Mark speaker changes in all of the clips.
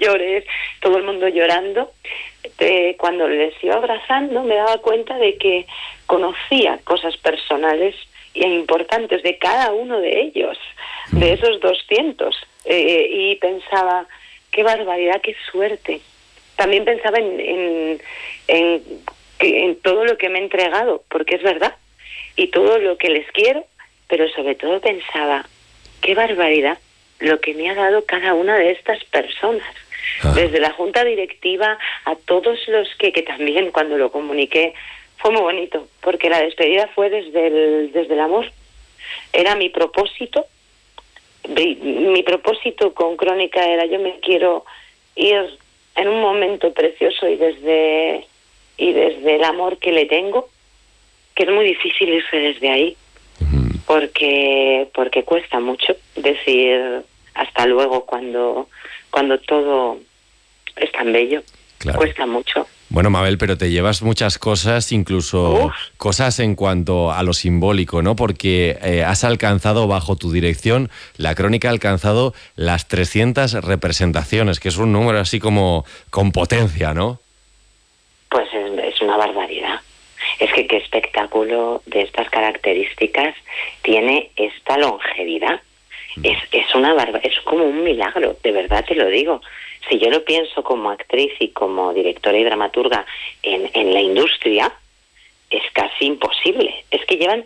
Speaker 1: mayores, todo el mundo llorando. Cuando les iba abrazando me daba cuenta de que conocía cosas personales e importantes de cada uno de ellos, de esos 200, y pensaba, qué barbaridad, qué suerte. También pensaba en todo lo que me he entregado, porque es verdad, y todo lo que les quiero, pero sobre todo pensaba, qué barbaridad lo que me ha dado cada una de estas personas. Desde la junta directiva a todos los que también cuando lo comuniqué fue muy bonito, porque la despedida fue desde el amor. Era mi propósito. Mi propósito con Crónica era, yo me quiero ir en un momento precioso y desde el amor que le tengo, que es muy difícil irse desde ahí, porque cuesta mucho decir hasta luego cuando todo es tan bello. Claro. Cuesta mucho.
Speaker 2: Bueno, Mabel, pero te llevas muchas cosas, incluso cosas en cuanto a lo simbólico, ¿no? Porque has alcanzado, bajo tu dirección, la Crónica ha alcanzado las 300 representaciones, que es un número así como con potencia, ¿no? Pues
Speaker 1: es una barbaridad. Es que qué espectáculo de estas características tiene esta longevidad. Es una barbaridad, es como un milagro, de verdad te lo digo. Si yo lo pienso como actriz y como directora y dramaturga en la industria, es casi imposible. Es que llevan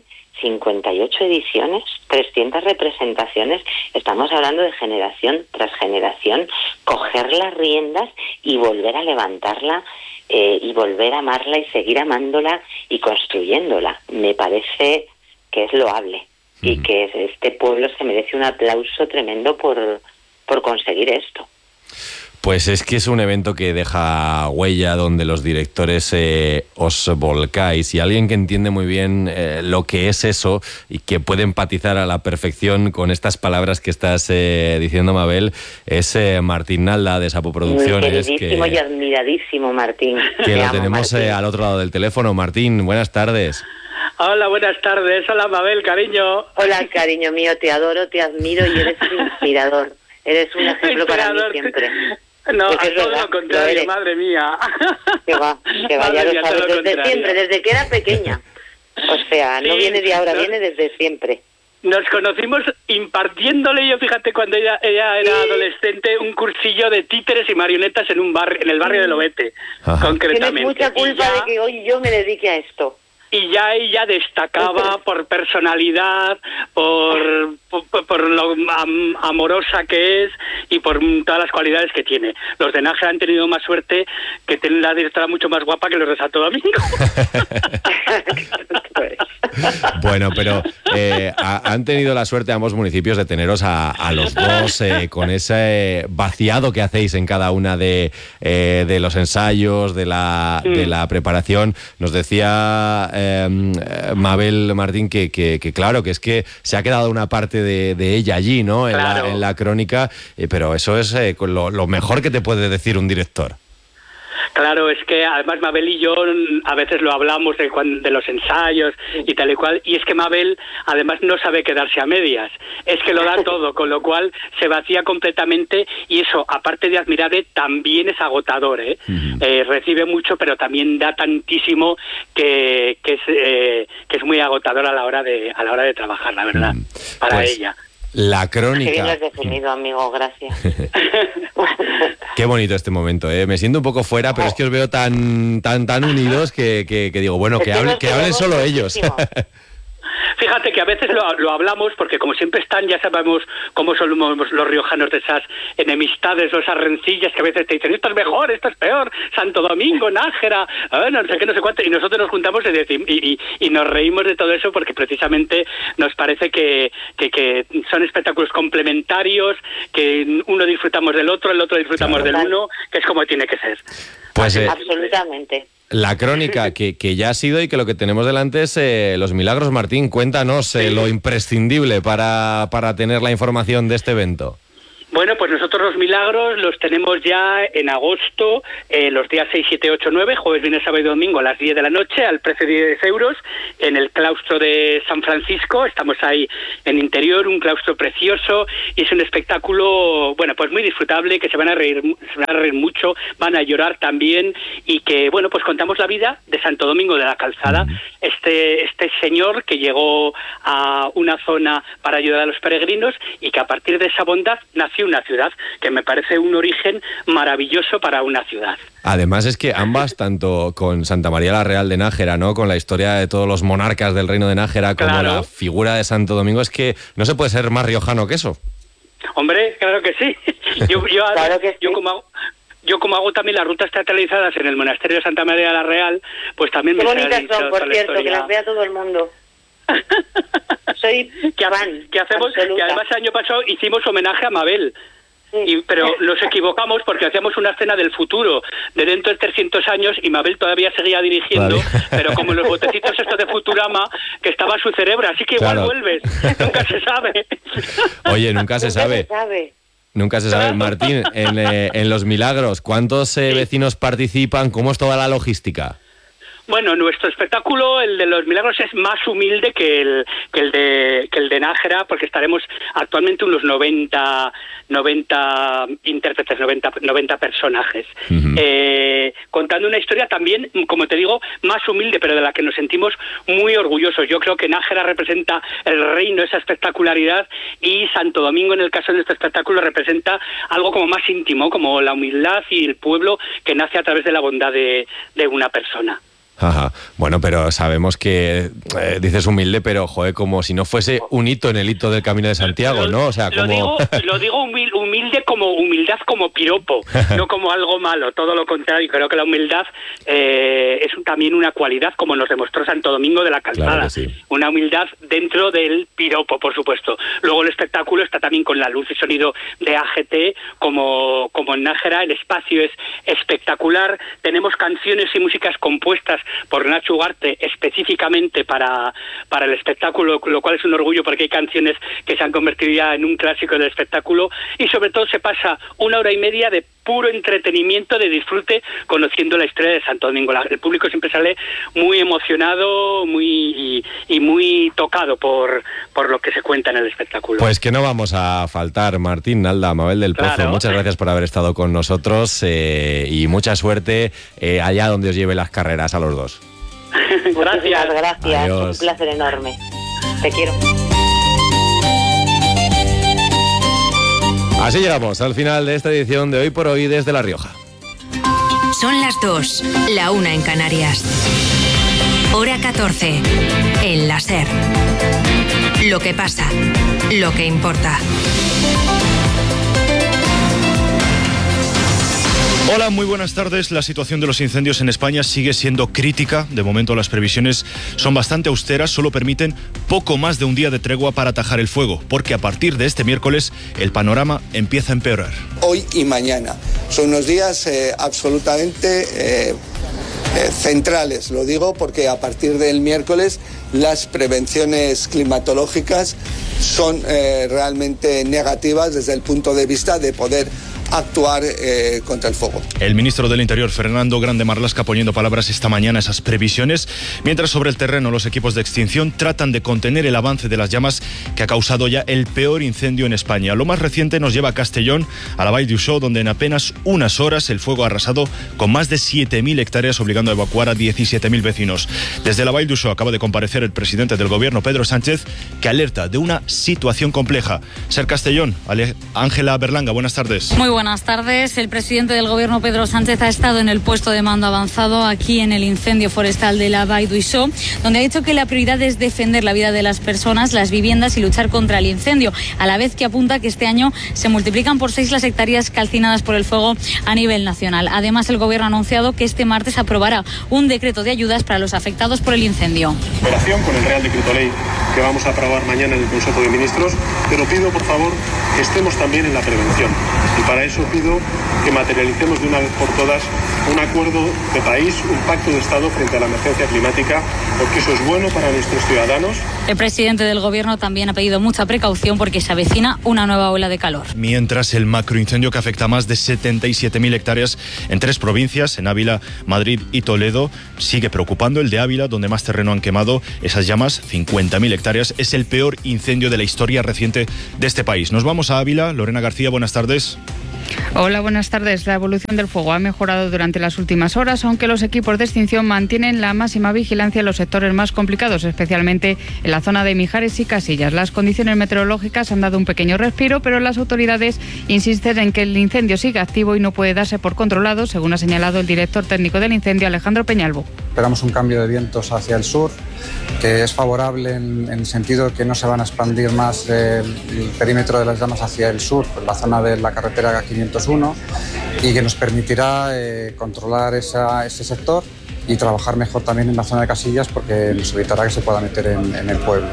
Speaker 1: 58 ediciones, 300 representaciones. Estamos hablando de generación tras generación, coger las riendas y volver a levantarla y volver a amarla y seguir amándola y construyéndola. Me parece que es loable y que este pueblo se merece un aplauso tremendo por conseguir esto.
Speaker 2: Pues es que es un evento que deja huella, donde los directores os volcáis, y alguien que entiende muy bien lo que es eso y que puede empatizar a la perfección con estas palabras que estás diciendo, Mabel, es Martín Nalda, de Sapo Producciones.
Speaker 1: Queridísimo y admiradísimo Martín.
Speaker 2: Que lo tenemos al otro lado del teléfono. Martín, buenas tardes.
Speaker 3: Hola, buenas tardes. Hola, Mabel, cariño.
Speaker 1: Hola, cariño mío, te adoro, te admiro y eres un inspirador. Eres un ejemplo para mí siempre.
Speaker 3: No, es todo lo contrario, madre mía.
Speaker 1: Que va, ya lo sabes, desde siempre, desde que era pequeña. O sea, no viene de ahora, viene desde siempre.
Speaker 3: Nos conocimos impartiéndole, yo fíjate, cuando ella era adolescente, un cursillo de títeres y marionetas en en el barrio de Lobete, concretamente.
Speaker 1: Tienes mucha culpa de que hoy yo me dedique a esto.
Speaker 3: Y ya ella destacaba por personalidad, por lo amorosa que es y por todas las cualidades que tiene. Los de Nájera han tenido más suerte, que tienen la directora mucho más guapa que los de Santo Domingo.
Speaker 2: Bueno, pero han tenido la suerte ambos municipios de teneros a los dos, con ese vaciado que hacéis en cada una de los ensayos, de la preparación. Nos decía Mabel, Martín, que claro, que es que se ha quedado una parte de ella allí, ¿no?
Speaker 3: Claro.
Speaker 2: En la crónica, pero eso es lo mejor que te puede decir un director.
Speaker 3: Claro, es que además Mabel y yo a veces lo hablamos de los ensayos y tal y cual, y es que Mabel además no sabe quedarse a medias, es que lo da todo, con lo cual se vacía completamente, y eso, aparte de admirable, también es agotador, ¿eh? Recibe mucho, pero también da tantísimo que es muy agotador a la hora de trabajar, la verdad, para
Speaker 2: pues
Speaker 3: ella.
Speaker 2: La crónica.
Speaker 1: Qué bien lo has definido, amigo, gracias.
Speaker 2: Qué bonito este momento, ¿eh? Me siento un poco fuera, pero es que os veo tan unidos que digo, bueno, que hablen solo ellos.
Speaker 3: Fíjate que a veces lo hablamos porque como siempre están, ya sabemos cómo somos los riojanos, de esas enemistades o esas rencillas que a veces te dicen esto es mejor, esto es peor, Santo Domingo, Nájera, no sé qué, no sé cuánto, y nosotros nos juntamos y nos reímos de todo eso porque precisamente nos parece que son espectáculos complementarios, que uno disfrutamos del otro, el otro disfrutamos del uno, que es como tiene que ser.
Speaker 2: Pues
Speaker 1: absolutamente.
Speaker 2: La crónica que ya ha sido, y que lo que tenemos delante es Los Milagros. Martín, cuéntanos lo imprescindible para tener la información de este evento.
Speaker 3: Bueno, pues nosotros los milagros los tenemos ya en agosto, los días 6, 7, 8, 9, jueves, viernes, sábado y domingo a las 10 de la noche, al precio de 10 euros, en el claustro de San Francisco. Estamos ahí en interior, un claustro precioso, y es un espectáculo, bueno, pues muy disfrutable, que se van a reír mucho, van a llorar también, y que, bueno, pues contamos la vida de Santo Domingo de la Calzada, este señor que llegó a una zona para ayudar a los peregrinos, y que a partir de esa bondad nació una ciudad, que me parece un origen maravilloso para una ciudad.
Speaker 2: Además es que ambas, tanto con Santa María la Real de Nájera, ¿no?, con la historia de todos los monarcas del reino de Nájera, como
Speaker 3: claro,
Speaker 2: la figura de Santo Domingo, es que no se puede ser más riojano que eso.
Speaker 3: Hombre, claro que sí.
Speaker 1: Claro que sí.
Speaker 3: Yo como hago también las rutas teatralizadas en el monasterio de Santa María la Real, pues también
Speaker 1: qué
Speaker 3: me
Speaker 1: bonitas son, por cierto, que las vea todo el mundo. Soy fan.
Speaker 3: Que hacemos,
Speaker 1: absoluta.
Speaker 3: que además el año pasado hicimos homenaje a Mabel.
Speaker 1: Sí.
Speaker 3: Pero nos equivocamos porque hacíamos una escena del futuro, de dentro de 300 años, y Mabel todavía seguía dirigiendo, vale, pero como los botecitos estos de Futurama, que estaba en su cerebro, así que igual vuelves, nunca se sabe.
Speaker 2: Oye, nunca se sabe. Nunca se sabe. Martín, en Los Milagros, ¿cuántos vecinos participan? ¿Cómo es toda la logística?
Speaker 3: Bueno, nuestro espectáculo, el de Los Milagros, es más humilde que el de Nájera, porque estaremos actualmente unos 90 intérpretes, 90 personajes, contando una historia también, como te digo, más humilde, pero de la que nos sentimos muy orgullosos. Yo creo que Nájera representa el reino, esa espectacularidad, y Santo Domingo, en el caso de este espectáculo, representa algo como más íntimo, como la humildad y el pueblo que nace a través de la bondad de una persona.
Speaker 2: Ajá. Bueno, pero sabemos que dices humilde, pero joder, como si no fuese un hito en el hito del Camino de Santiago, ¿no? O sea, como...
Speaker 3: Lo digo humilde como humildad, como piropo, no como algo malo, todo lo contrario. Creo que la humildad es también una cualidad, como nos demostró Santo Domingo de la Calzada. Claro que sí. Una humildad dentro del piropo, por supuesto. Luego el espectáculo está también con la luz y sonido de AGT, como en Nájera. El espacio es espectacular. Tenemos canciones y músicas compuestas por Nacho Ugarte específicamente para el espectáculo, lo cual es un orgullo porque hay canciones que se han convertido ya en un clásico del espectáculo, y sobre todo se pasa 1 hora y media de puro entretenimiento, de disfrute, conociendo la historia de Santo Domingo. El público siempre sale muy emocionado y muy tocado por lo que se cuenta en el espectáculo.
Speaker 2: Pues que no vamos a faltar, Martín Nalda, Mabel del Pozo. Claro. Muchas gracias por haber estado con nosotros y mucha suerte allá donde os lleve las carreras a los dos.
Speaker 1: Gracias.
Speaker 2: Adiós.
Speaker 1: Un placer enorme. Te quiero.
Speaker 2: Así llegamos al final de esta edición de Hoy por Hoy desde La Rioja.
Speaker 4: Son las 2, la 1 en Canarias. Hora 14, en la SER. Lo que pasa, lo que importa.
Speaker 5: Hola, muy buenas tardes. La situación de los incendios en España sigue siendo crítica. De momento las previsiones son bastante austeras, solo permiten poco más de un día de tregua para atajar el fuego, porque a partir de este miércoles el panorama empieza a empeorar.
Speaker 6: Hoy y mañana son unos días absolutamente centrales, lo digo porque a partir del miércoles las prevenciones climatológicas son realmente negativas desde el punto de vista de poder actuar contra el fuego.
Speaker 5: El ministro del Interior, Fernando Grande Marlaska, poniendo palabras esta mañana a esas previsiones, mientras sobre el terreno los equipos de extinción tratan de contener el avance de las llamas que ha causado ya el peor incendio en España. Lo más reciente nos lleva a Castellón, a la Vall d'Uixó, donde en apenas unas horas el fuego ha arrasado con más de 7.000 hectáreas, obligando a evacuar a 17.000 vecinos. Desde la Vall d'Uixó acaba de comparecer el presidente del gobierno, Pedro Sánchez, que alerta de una situación compleja. Ser Castellón, Ángela Berlanga, buenas tardes.
Speaker 7: Muy buenas tardes. El presidente del gobierno, Pedro Sánchez, ha estado en el puesto de mando avanzado aquí en el incendio forestal de la Vall d'Uixó, donde ha dicho que la prioridad es defender la vida de las personas, las viviendas y luchar contra el incendio, a la vez que apunta que este año se multiplican por 6 las hectáreas calcinadas por el fuego a nivel nacional. Además, el gobierno ha anunciado que este martes aprobará un decreto de ayudas para los afectados por el incendio.
Speaker 8: Operación con el Real Decreto Ley que vamos a aprobar mañana en el Consejo de Ministros, pero pido, por favor, que estemos también en la prevención. Y para eso pido que materialicemos de una vez por todas un acuerdo de país, un pacto de Estado frente a la emergencia climática, porque eso es bueno para nuestros ciudadanos.
Speaker 7: El presidente del Gobierno también ha pedido mucha precaución porque se avecina una nueva ola de calor.
Speaker 5: Mientras el macroincendio que afecta a más de 77.000 hectáreas en 3 provincias, en Ávila, Madrid y Toledo, sigue preocupando. El de Ávila, donde más terreno han quemado esas llamas, 50.000 hectáreas, es el peor incendio de la historia reciente de este país. Nos vamos a Ávila. Lorena García, buenas tardes.
Speaker 9: Hola, buenas tardes. La evolución del fuego ha mejorado durante las últimas horas, aunque los equipos de extinción mantienen la máxima vigilancia en los sectores más complicados, especialmente en la zona de Mijares y Casillas. Las condiciones meteorológicas han dado un pequeño respiro, pero las autoridades insisten en que el incendio sigue activo y no puede darse por controlado, según ha señalado el director técnico del incendio, Alejandro Peñalvo.
Speaker 10: Esperamos un cambio de vientos hacia el sur, que es favorable en el sentido de que no se van a expandir más el perímetro de las llamas hacia el sur, por la zona de la carretera 501, y que nos permitirá controlar ese sector y trabajar mejor también en la zona de Casillas, porque nos evitará que se pueda meter en el pueblo.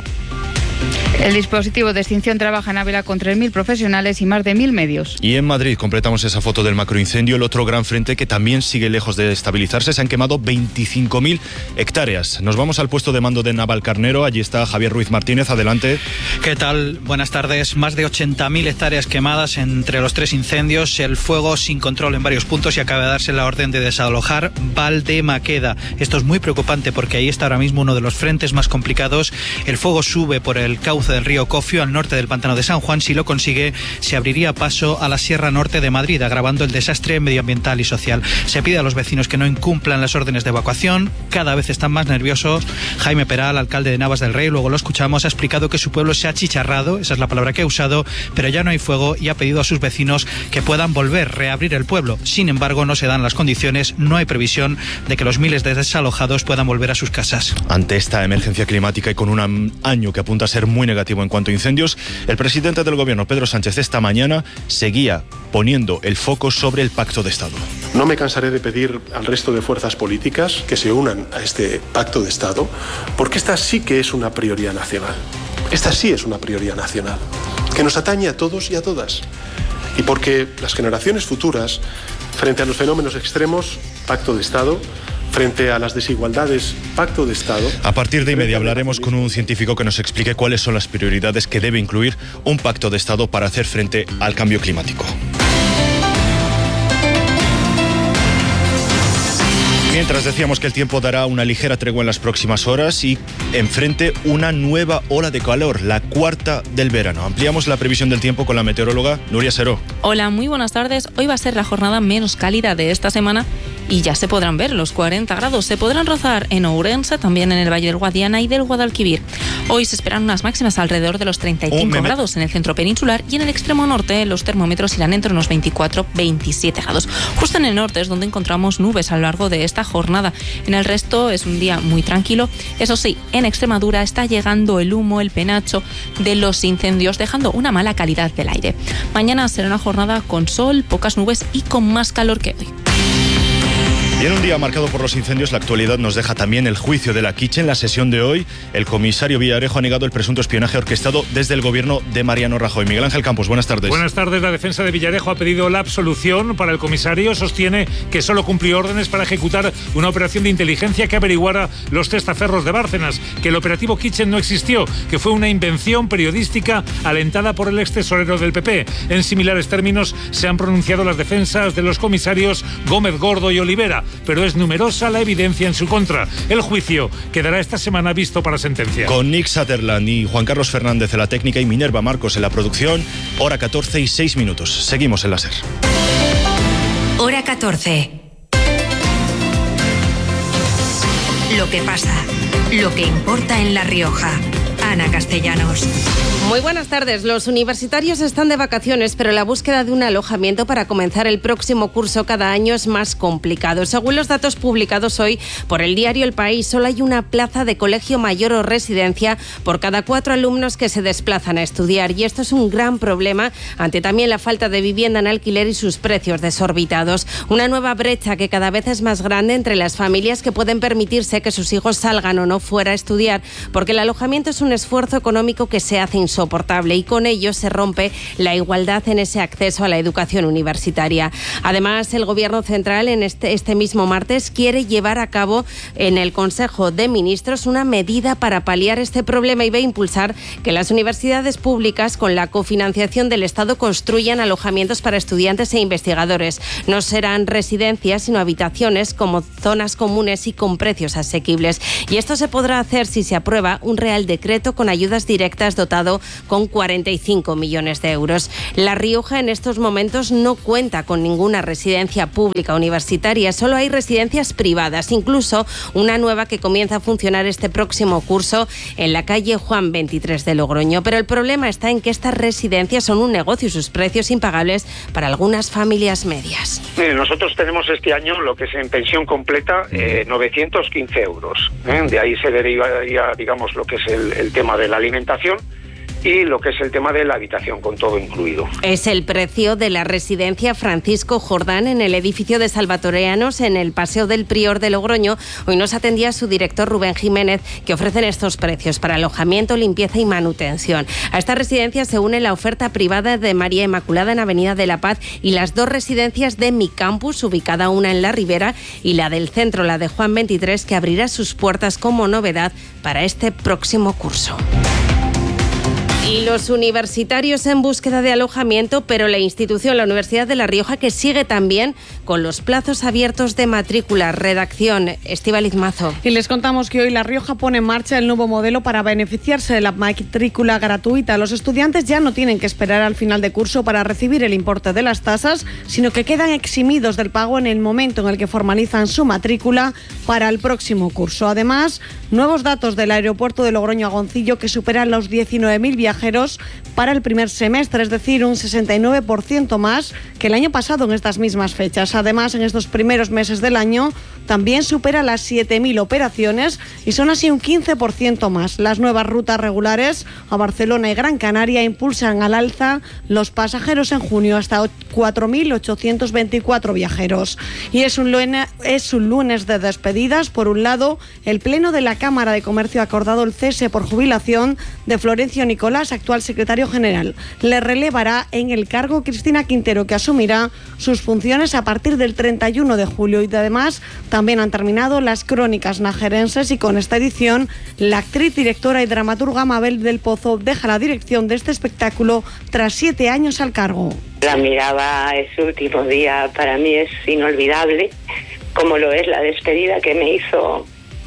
Speaker 9: El dispositivo de extinción trabaja en Ávila con 3.000 profesionales y más de 1.000 medios.
Speaker 5: Y en Madrid completamos esa foto del macroincendio, el otro gran frente que también sigue lejos de estabilizarse. Se han quemado 25.000 hectáreas. Nos vamos al puesto de mando de Navalcarnero. Allí está Javier Ruiz Martínez. Adelante.
Speaker 11: ¿Qué tal? Buenas tardes. Más de 80.000 hectáreas quemadas entre los 3 incendios. El fuego sin control en varios puntos y acaba de darse la orden de desalojar Valdemaqueda. Esto es muy preocupante porque ahí está ahora mismo uno de los frentes más complicados. El fuego sube por el cauce del río Cofio al norte del pantano de San Juan. Si lo consigue, se abriría paso a la Sierra Norte de Madrid, agravando el desastre medioambiental y social. Se pide a los vecinos que no incumplan las órdenes de evacuación. Cada vez están más nerviosos. Jaime Peral, alcalde de Navas del Rey, luego lo escuchamos, ha explicado que su pueblo se ha achicharrado, esa es la palabra que ha usado, pero ya no hay fuego, y ha pedido a sus vecinos que puedan reabrir el pueblo. Sin embargo, no se dan las condiciones, no hay previsión de que los miles de desalojados puedan volver a sus casas.
Speaker 5: Ante esta emergencia climática y con un año que apunta a ser muy negativo en cuanto a incendios, el presidente del Gobierno, Pedro Sánchez, esta mañana seguía poniendo el foco sobre el Pacto de Estado.
Speaker 8: No me cansaré de pedir al resto de fuerzas políticas que se unan a este Pacto de Estado, porque esta sí que es una prioridad nacional. Esta sí es una prioridad nacional, que nos atañe a todos y a todas. Y porque las generaciones futuras, frente a los fenómenos extremos, Pacto de Estado. Frente a las desigualdades, Pacto de Estado.
Speaker 5: A partir de inmediato hablaremos con un científico que nos explique cuáles son las prioridades que debe incluir un Pacto de Estado para hacer frente al cambio climático. Mientras decíamos que el tiempo dará una ligera tregua en las próximas horas y enfrente una nueva ola de calor, la cuarta del verano. Ampliamos la previsión del tiempo con la meteoróloga Nuria Seró.
Speaker 12: Hola, muy buenas tardes. Hoy va a ser la jornada menos cálida de esta semana y ya se podrán ver los 40 grados. Se podrán rozar en Ourense, también en el Valle del Guadiana y del Guadalquivir. Hoy se esperan unas máximas alrededor de los 35 grados en el centro peninsular, y en el extremo norte los termómetros irán entre unos 24-27 grados. Justo en el norte es donde encontramos nubes a lo largo de esta jornada. En el resto es un día muy tranquilo. Eso sí, en Extremadura está llegando el humo, el penacho de los incendios, dejando una mala calidad del aire. Mañana será una jornada con sol, pocas nubes y con más calor que hoy.
Speaker 5: Y en un día marcado por los incendios, la actualidad nos deja también el juicio de la Quiche. En la sesión de hoy, el comisario Villarejo ha negado el presunto espionaje orquestado desde el gobierno de Mariano Rajoy. Miguel Ángel Campos, buenas tardes.
Speaker 13: Buenas tardes. La defensa de Villarejo ha pedido la absolución para el comisario. Sostiene que solo cumplió órdenes para ejecutar una operación de inteligencia que averiguara los testaferros de Bárcenas, que el operativo Kitchen no existió, que fue una invención periodística alentada por el ex tesorero del PP. En similares términos se han pronunciado las defensas de los comisarios Gómez Gordo y Olivera, pero es numerosa la evidencia en su contra. El juicio quedará esta semana visto para sentencia.
Speaker 5: Con Nick Sutherland y Juan Carlos Fernández en la técnica y Minerva Marcos en la producción, hora 14 y 6 minutos. Seguimos en la SER.
Speaker 4: Hora 14. Lo que pasa, lo que importa en La Rioja. Ana Castellanos.
Speaker 14: Muy buenas tardes. Los universitarios están de vacaciones, pero la búsqueda de un alojamiento para comenzar el próximo curso cada año es más complicado. Según los datos publicados hoy por el diario El País, solo hay una plaza de colegio mayor o residencia por cada 4 alumnos que se desplazan a estudiar. Y esto es un gran problema ante también la falta de vivienda en alquiler y sus precios desorbitados. Una nueva brecha que cada vez es más grande entre las familias que pueden permitirse que sus hijos salgan o no fuera a estudiar, porque el alojamiento es un esfuerzo económico que se hace insoportable y con ello se rompe la igualdad en ese acceso a la educación universitaria. Además, el Gobierno central en este mismo martes quiere llevar a cabo en el Consejo de Ministros una medida para paliar este problema y va a impulsar que las universidades públicas, con la cofinanciación del Estado, construyan alojamientos para estudiantes e investigadores. No serán residencias, sino habitaciones como zonas comunes y con precios asequibles. Y esto se podrá hacer si se aprueba un Real Decreto con ayudas directas dotado con 45 millones de euros. La Rioja en estos momentos no cuenta con ninguna residencia pública universitaria, solo hay residencias privadas, incluso una nueva que comienza a funcionar este próximo curso en la calle Juan 23 de Logroño. Pero el problema está en que estas residencias son un negocio y sus precios impagables para algunas familias medias.
Speaker 15: Nosotros tenemos este año lo que es en pensión completa 915 euros. De ahí se derivaría, digamos, lo que es el tema de la alimentación y lo que es el tema de la habitación, con todo incluido.
Speaker 14: Es el precio de la residencia Francisco Jordán en el edificio de Salvatorianos en el Paseo del Prior de Logroño. Hoy nos atendía su director Rubén Jiménez, que ofrecen estos precios para alojamiento, limpieza y manutención. A esta residencia se une la oferta privada de María Inmaculada en Avenida de la Paz y las dos residencias de Mi Campus, ubicada una en La Ribera, y la del centro, la de Juan 23, que abrirá sus puertas como novedad para este próximo curso. Y los universitarios en búsqueda de alojamiento, pero la institución, la Universidad de La Rioja, que sigue también con los plazos abiertos de matrícula. Redacción, Estíbaliz Mazo.
Speaker 16: Y les contamos que hoy La Rioja pone en marcha el nuevo modelo para beneficiarse de la matrícula gratuita. Los estudiantes ya no tienen que esperar al final de curso para recibir el importe de las tasas, sino que quedan eximidos del pago en el momento en el que formalizan su matrícula para el próximo curso. Además, nuevos datos del aeropuerto de Logroño a Goncillo, que superan los 19.000 viajeros para el primer semestre, es decir, un 69% más que el año pasado en estas mismas fechas. Además, en estos primeros meses del año también supera las 7.000 operaciones y son así un 15% más. Las nuevas rutas regulares a Barcelona y Gran Canaria impulsan al alza los pasajeros en junio hasta 4.824 viajeros. Y es un lunes de despedidas. Por un lado, el Pleno de la Cámara de Comercio ha acordado el cese por jubilación de Florencio Nicolás, actual secretario general. Le relevará en el cargo Cristina Quintero, que asumirá sus funciones a partir del 31 de julio. Y además también han terminado las crónicas najerenses y con esta edición la actriz, directora y dramaturga Mabel del Pozo deja la dirección de este espectáculo tras 7 años al cargo.
Speaker 1: La miraba ese último día, para mí es inolvidable, como lo es la despedida que me hizo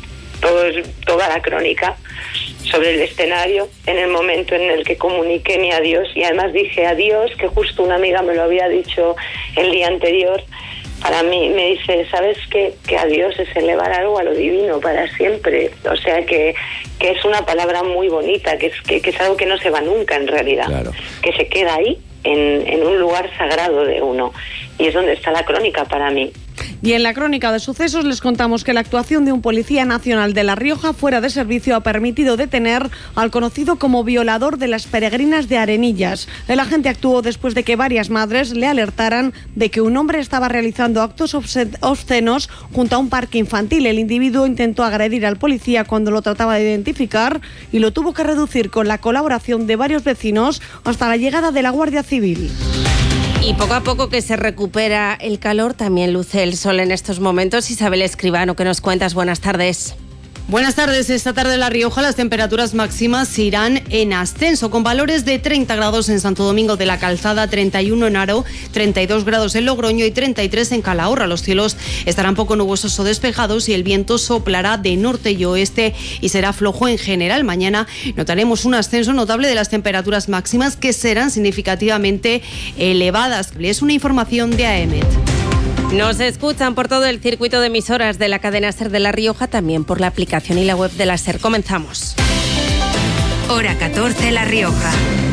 Speaker 1: toda la crónica sobre el escenario, en el momento en el que comuniqué mi adiós, y además dije adiós, que justo una amiga me lo había dicho el día anterior. Para mí me dice, ¿sabes qué? Que adiós es elevar algo a lo divino para siempre. O sea que es una palabra muy bonita, que es algo que no se va nunca en realidad, claro, que se queda ahí en un lugar sagrado de uno, y es donde está la crónica para mí.
Speaker 16: Y en la crónica de sucesos les contamos que la actuación de un policía nacional de La Rioja fuera de servicio ha permitido detener al conocido como violador de las peregrinas de Arenillas. El agente actuó después de que varias madres le alertaran de que un hombre estaba realizando actos obscenos junto a un parque infantil. El individuo intentó agredir al policía cuando lo trataba de identificar y lo tuvo que reducir con la colaboración de varios vecinos hasta la llegada de la Guardia Civil.
Speaker 14: Y poco a poco que se recupera el calor, también luce el sol en estos momentos. Isabel Escribano, ¿qué nos cuentas? Buenas tardes.
Speaker 17: Buenas tardes. Esta tarde en La Rioja las temperaturas máximas irán en ascenso, con valores de 30 grados en Santo Domingo de la Calzada, 31 en Haro, 32 grados en Logroño y 33 en Calahorra. Los cielos estarán poco nubosos o despejados y el viento soplará de norte y oeste y será flojo en general. Mañana notaremos un ascenso notable de las temperaturas máximas, que serán significativamente elevadas. Es una información de AEMET.
Speaker 14: Nos escuchan por todo el circuito de emisoras de la cadena SER de La Rioja, también por la aplicación y la web de la SER. Comenzamos.
Speaker 4: Hora 14, La Rioja.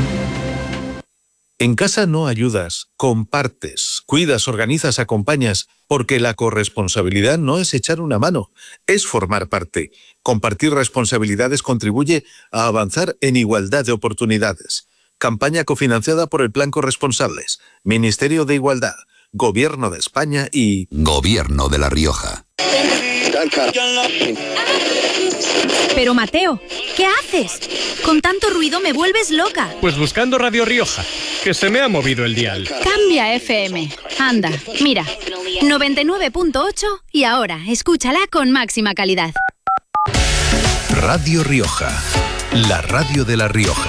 Speaker 18: En casa no ayudas, compartes, cuidas, organizas, acompañas, porque la corresponsabilidad no es echar una mano, es formar parte. Compartir responsabilidades contribuye a avanzar en igualdad de oportunidades. Campaña cofinanciada por el Plan Corresponsables, Ministerio de Igualdad, Gobierno de España y
Speaker 19: Gobierno de La Rioja.
Speaker 20: Pero Mateo,
Speaker 19: ¿Qué haces? Con tanto ruido me vuelves loca.
Speaker 20: Pues buscando Radio Rioja, que se me ha movido el dial.
Speaker 19: Cambia FM. Anda, mira. 99.8 y ahora escúchala con máxima calidad.
Speaker 21: Radio Rioja, la radio de La Rioja.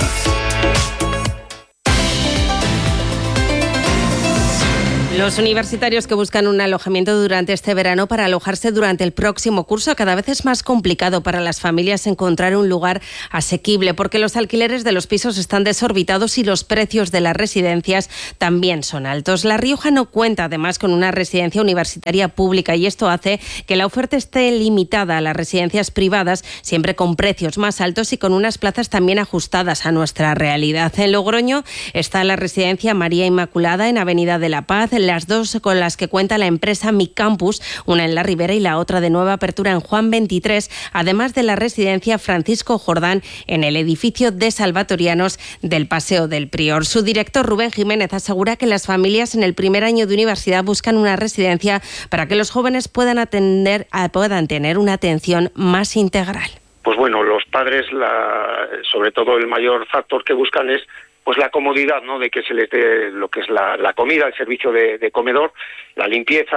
Speaker 14: Los universitarios que buscan un alojamiento durante este verano para alojarse durante el próximo curso, cada vez es más complicado para las familias encontrar un lugar asequible porque los alquileres de los pisos están desorbitados y los precios de las residencias también son altos. La Rioja no cuenta además con una residencia universitaria pública y esto hace que la oferta esté limitada a las residencias privadas, siempre con precios más altos y con unas plazas también ajustadas a nuestra realidad. En Logroño está la residencia María Inmaculada en Avenida de la Paz, las dos con las que cuenta la empresa Mi Campus, una en La Ribera y la otra de nueva apertura en Juan 23, además de la residencia Francisco Jordán en el edificio de Salvatorianos del Paseo del Prior. Su director, Rubén Jiménez, asegura que las familias en el primer año de universidad buscan una residencia para que los jóvenes puedan tener una atención más integral.
Speaker 15: Pues bueno, los padres, sobre todo el mayor factor que buscan es pues la comodidad, ¿no?, de que se les dé lo que es la comida, el servicio de comedor, la limpieza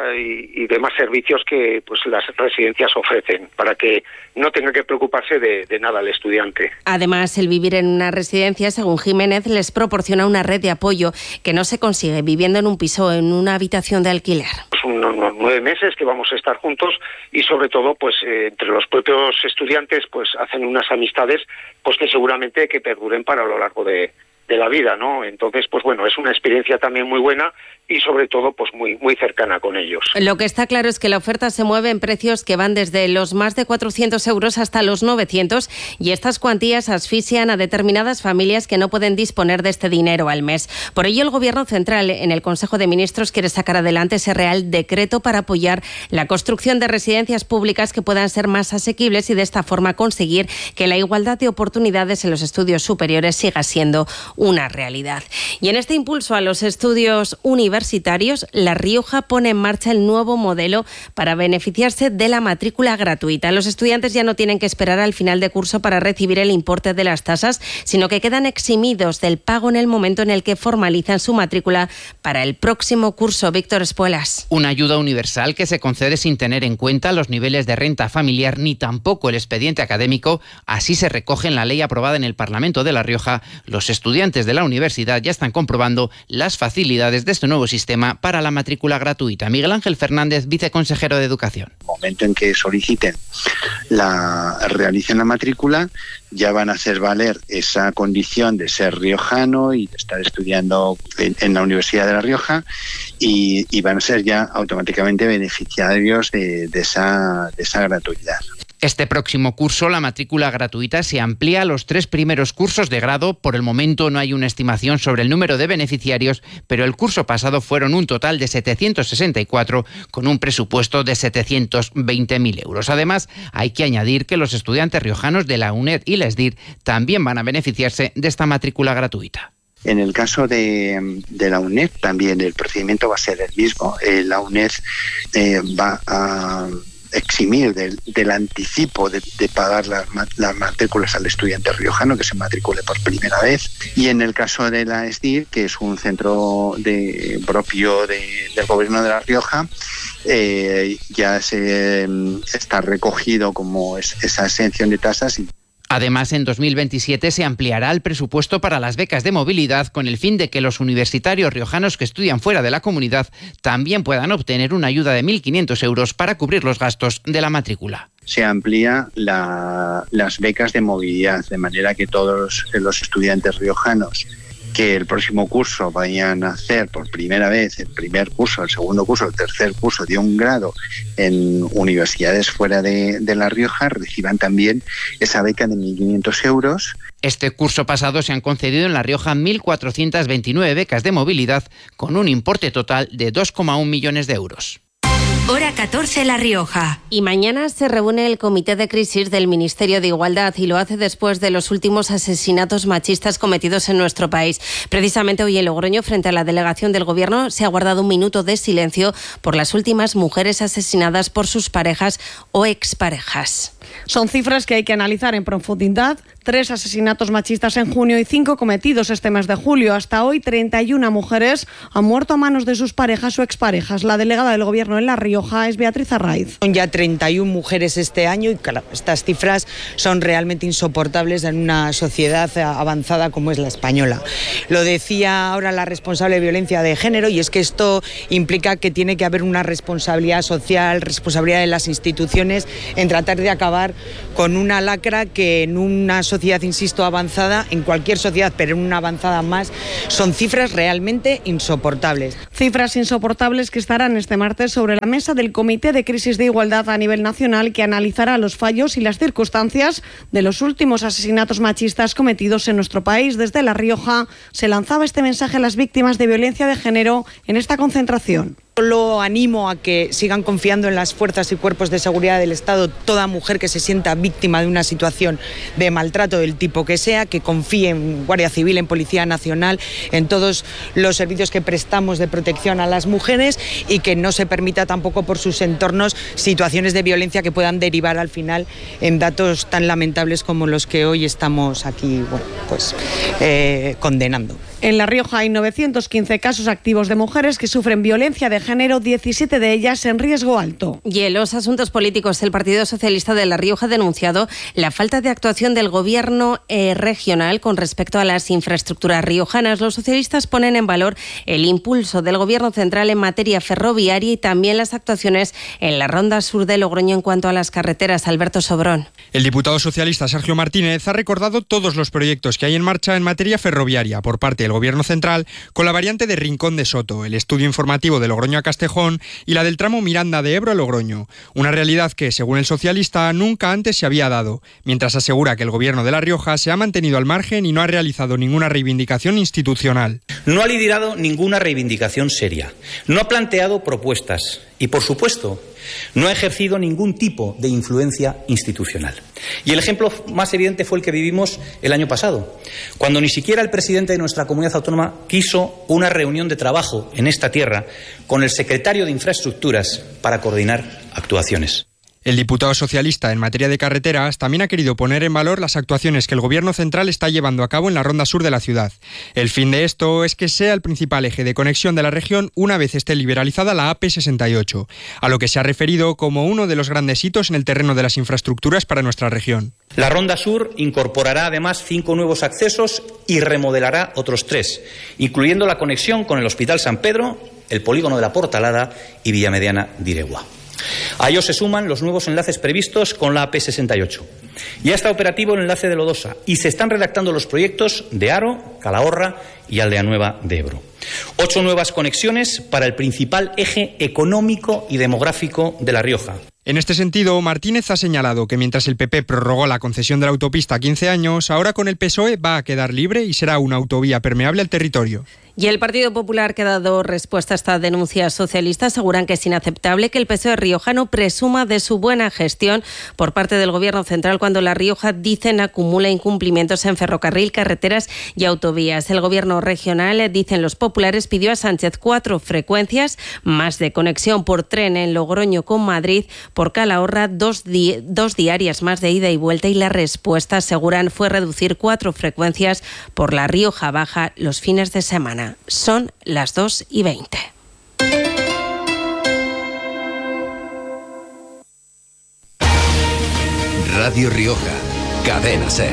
Speaker 15: y demás servicios que pues las residencias ofrecen, para que no tenga que preocuparse de nada el estudiante.
Speaker 14: Además, el vivir en una residencia, según Jiménez, les proporciona una red de apoyo que no se consigue viviendo en un piso o en una habitación de alquiler.
Speaker 15: Pues unos 9 meses que vamos a estar juntos y sobre todo pues entre los propios estudiantes pues hacen unas amistades pues que seguramente que perduren para lo largo de la vida, ¿no? Entonces, pues bueno, es una experiencia también muy buena y sobre todo pues muy cercana con ellos.
Speaker 14: Lo que está claro es que la oferta se mueve en precios que van desde los más de 400 euros hasta los 900 y estas cuantías asfixian a determinadas familias que no pueden disponer de este dinero al mes. Por ello, el Gobierno Central en el Consejo de Ministros quiere sacar adelante ese Real Decreto para apoyar la construcción de residencias públicas que puedan ser más asequibles y de esta forma conseguir que la igualdad de oportunidades en los estudios superiores siga siendo una realidad. Y en este impulso a los estudios universitarios, La Rioja pone en marcha el nuevo modelo para beneficiarse de la matrícula gratuita. Los estudiantes ya no tienen que esperar al final de curso para recibir el importe de las tasas, sino que quedan eximidos del pago en el momento en el que formalizan su matrícula para el próximo curso. Víctor Espuelas.
Speaker 22: Una ayuda universal que se concede sin tener en cuenta los niveles de renta familiar ni tampoco el expediente académico. Así se recoge en la ley aprobada en el Parlamento de La Rioja. Los estudiantes de la universidad ya están comprobando las facilidades de este nuevo sistema para la matrícula gratuita. Miguel Ángel Fernández, viceconsejero de Educación.
Speaker 23: En el momento en que soliciten realicen la matrícula, ya van a hacer valer esa condición de ser riojano y de estar estudiando en la Universidad de La Rioja y van a ser ya automáticamente beneficiarios de esa gratuidad.
Speaker 22: Este próximo curso, la matrícula gratuita se amplía a los 3 primeros cursos de grado. Por el momento no hay una estimación sobre el número de beneficiarios, pero el curso pasado fueron un total de 764, con un presupuesto de 720.000 euros. Además, hay que añadir que los estudiantes riojanos de la UNED y la ESDIR también van a beneficiarse de esta matrícula gratuita.
Speaker 23: En el caso de la UNED también el procedimiento va a ser el mismo. La UNED va a eximir del anticipo de pagar las matrículas al estudiante riojano que se matricule por primera vez. Y en el caso de la ESDIR, que es un centro propio del Gobierno de La Rioja, ya se está recogido como esa exención de tasas.
Speaker 22: Además, en 2027 se ampliará el presupuesto para las becas de movilidad con el fin de que los universitarios riojanos que estudian fuera de la comunidad también puedan obtener una ayuda de 1.500 euros para cubrir los gastos de la matrícula.
Speaker 23: Se amplía las becas de movilidad, de manera que todos los estudiantes riojanos que el próximo curso vayan a hacer por primera vez el primer curso, el segundo curso, el tercer curso de un grado en universidades fuera de La Rioja reciban también esa beca de 1.500 euros.
Speaker 22: Este curso pasado se han concedido en La Rioja 1.429 becas de movilidad con un importe total de 2,1 millones de euros.
Speaker 4: Hora 14, La Rioja.
Speaker 14: Y mañana se reúne el Comité de Crisis del Ministerio de Igualdad y lo hace después de los últimos asesinatos machistas cometidos en nuestro país. Precisamente hoy en Logroño, frente a la delegación del Gobierno, se ha guardado un minuto de silencio por las últimas mujeres asesinadas por sus parejas o exparejas.
Speaker 16: Son cifras que hay que analizar en profundidad. 3 asesinatos machistas en junio y 5 cometidos este mes de julio. Hasta hoy, 31 mujeres han muerto a manos de sus parejas o exparejas. La delegada del Gobierno en La Rioja es Beatriz Arraiz.
Speaker 2: Son ya 31 mujeres este año y claro, estas cifras son realmente insoportables en una sociedad avanzada como es la española. Lo decía ahora la responsable de violencia de género, y es que esto implica que tiene que haber una responsabilidad social, responsabilidad de las instituciones en tratar de acabar con una lacra que en una sociedad, insisto, avanzada, en cualquier sociedad, pero en una avanzada más, son cifras realmente insoportables.
Speaker 16: Cifras insoportables que estarán este martes sobre la mesa del Comité de Crisis de Igualdad a nivel nacional, que analizará los fallos y las circunstancias de los últimos asesinatos machistas cometidos en nuestro país. Desde La Rioja se lanzaba este mensaje a las víctimas de violencia de género en esta concentración.
Speaker 2: Solo animo a que sigan confiando en las fuerzas y cuerpos de seguridad del Estado. Toda mujer que se sienta víctima de una situación de maltrato del tipo que sea, que confíe en Guardia Civil, en Policía Nacional, en todos los servicios que prestamos de protección a las mujeres, y que no se permita tampoco por sus entornos situaciones de violencia que puedan derivar al final en datos tan lamentables como los que hoy estamos aquí condenando.
Speaker 16: En La Rioja hay 915 casos activos de mujeres que sufren violencia de género, 17 de ellas en riesgo alto.
Speaker 14: Y en los asuntos políticos, el Partido Socialista de La Rioja ha denunciado la falta de actuación del Gobierno regional con respecto a las infraestructuras riojanas. Los socialistas ponen en valor el impulso del Gobierno central en materia ferroviaria y también las actuaciones en la Ronda Sur de Logroño en cuanto a las carreteras. Alberto Sobrón.
Speaker 3: El diputado socialista Sergio Martínez ha recordado todos los proyectos que hay en marcha en materia ferroviaria por parte del Gobierno central, con la variante de Rincón de Soto, el estudio informativo de Logroño a Castejón y la del tramo Miranda de Ebro a Logroño. Una realidad que, según el socialista, nunca antes se había dado, mientras asegura que el Gobierno de La Rioja se ha mantenido al margen y no ha realizado ninguna reivindicación institucional.
Speaker 6: No ha liderado ninguna reivindicación seria, no ha planteado propuestas y, por supuesto, no ha ejercido ningún tipo de influencia institucional. Y el ejemplo más evidente fue el que vivimos el año pasado, cuando ni siquiera el presidente de nuestra comunidad autónoma quiso una reunión de trabajo en esta tierra con el secretario de Infraestructuras para coordinar actuaciones.
Speaker 3: El diputado socialista en materia de carreteras también ha querido poner en valor las actuaciones que el Gobierno central está llevando a cabo en la Ronda Sur de la ciudad. El fin de esto es que sea el principal eje de conexión de la región una vez esté liberalizada la AP68, a lo que se ha referido como uno de los grandes hitos en el terreno de las infraestructuras para nuestra región.
Speaker 6: La Ronda Sur incorporará además 5 nuevos accesos y remodelará otros 3, incluyendo la conexión con el Hospital San Pedro, el Polígono de la Portalada y Villamediana de Iregua. A ellos se suman los nuevos enlaces previstos con la AP68. Ya está operativo el enlace de Lodosa y se están redactando los proyectos de Haro, Calahorra y Aldeanueva de Ebro. 8 nuevas conexiones para el principal eje económico y demográfico de La Rioja.
Speaker 3: En este sentido, Martínez ha señalado que mientras el PP prorrogó la concesión de la autopista a 15 años, ahora con el PSOE va a quedar libre y será una autovía permeable al territorio.
Speaker 14: Y el Partido Popular, que ha dado respuesta a esta denuncia socialista, aseguran que es inaceptable que el PSOE riojano presuma de su buena gestión por parte del Gobierno central cuando La Rioja, dicen, acumula incumplimientos en ferrocarril, carreteras y autovías. El Gobierno regional, dicen los populares, pidió a Sánchez 4 frecuencias más de conexión por tren en Logroño con Madrid, por Calahorra 2 diarias más de ida y vuelta, y la respuesta, aseguran, fue reducir 4 frecuencias por La Rioja Baja los fines de semana. Son las 2:20.
Speaker 21: Radio Rioja, Cadena SER.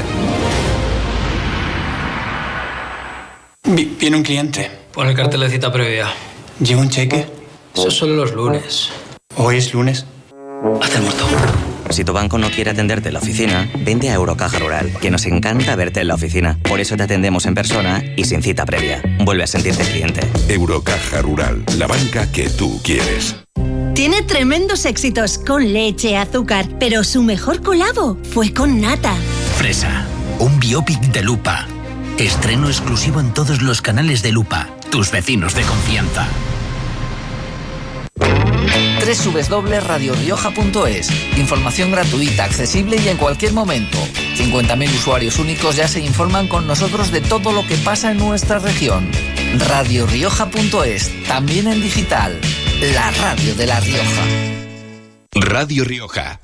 Speaker 24: Viene un cliente.
Speaker 25: Pon el cartel de cita previa.
Speaker 24: ¿Lleva un cheque?
Speaker 25: Eso solo los lunes.
Speaker 24: ¿Hoy es lunes?
Speaker 25: Haz el muerto.
Speaker 26: Si tu banco no quiere atenderte en la oficina, vente a Eurocaja Rural, que nos encanta verte en la oficina. Por eso te atendemos en persona y sin cita previa. Vuelve a sentirte cliente.
Speaker 21: Eurocaja Rural, la banca que tú quieres.
Speaker 27: Tiene tremendos éxitos con leche, azúcar, pero su mejor colabo fue con nata.
Speaker 28: Fresa, un biopic de Lupa. Estreno exclusivo en todos los canales de Lupa, tus vecinos de confianza.
Speaker 5: www.radiorioja.es. Información gratuita, accesible y en cualquier momento. 50.000 usuarios únicos ya se informan con nosotros de todo lo que pasa en nuestra región. radiorioja.es, también en digital. La radio de La Rioja.
Speaker 21: Radio Rioja.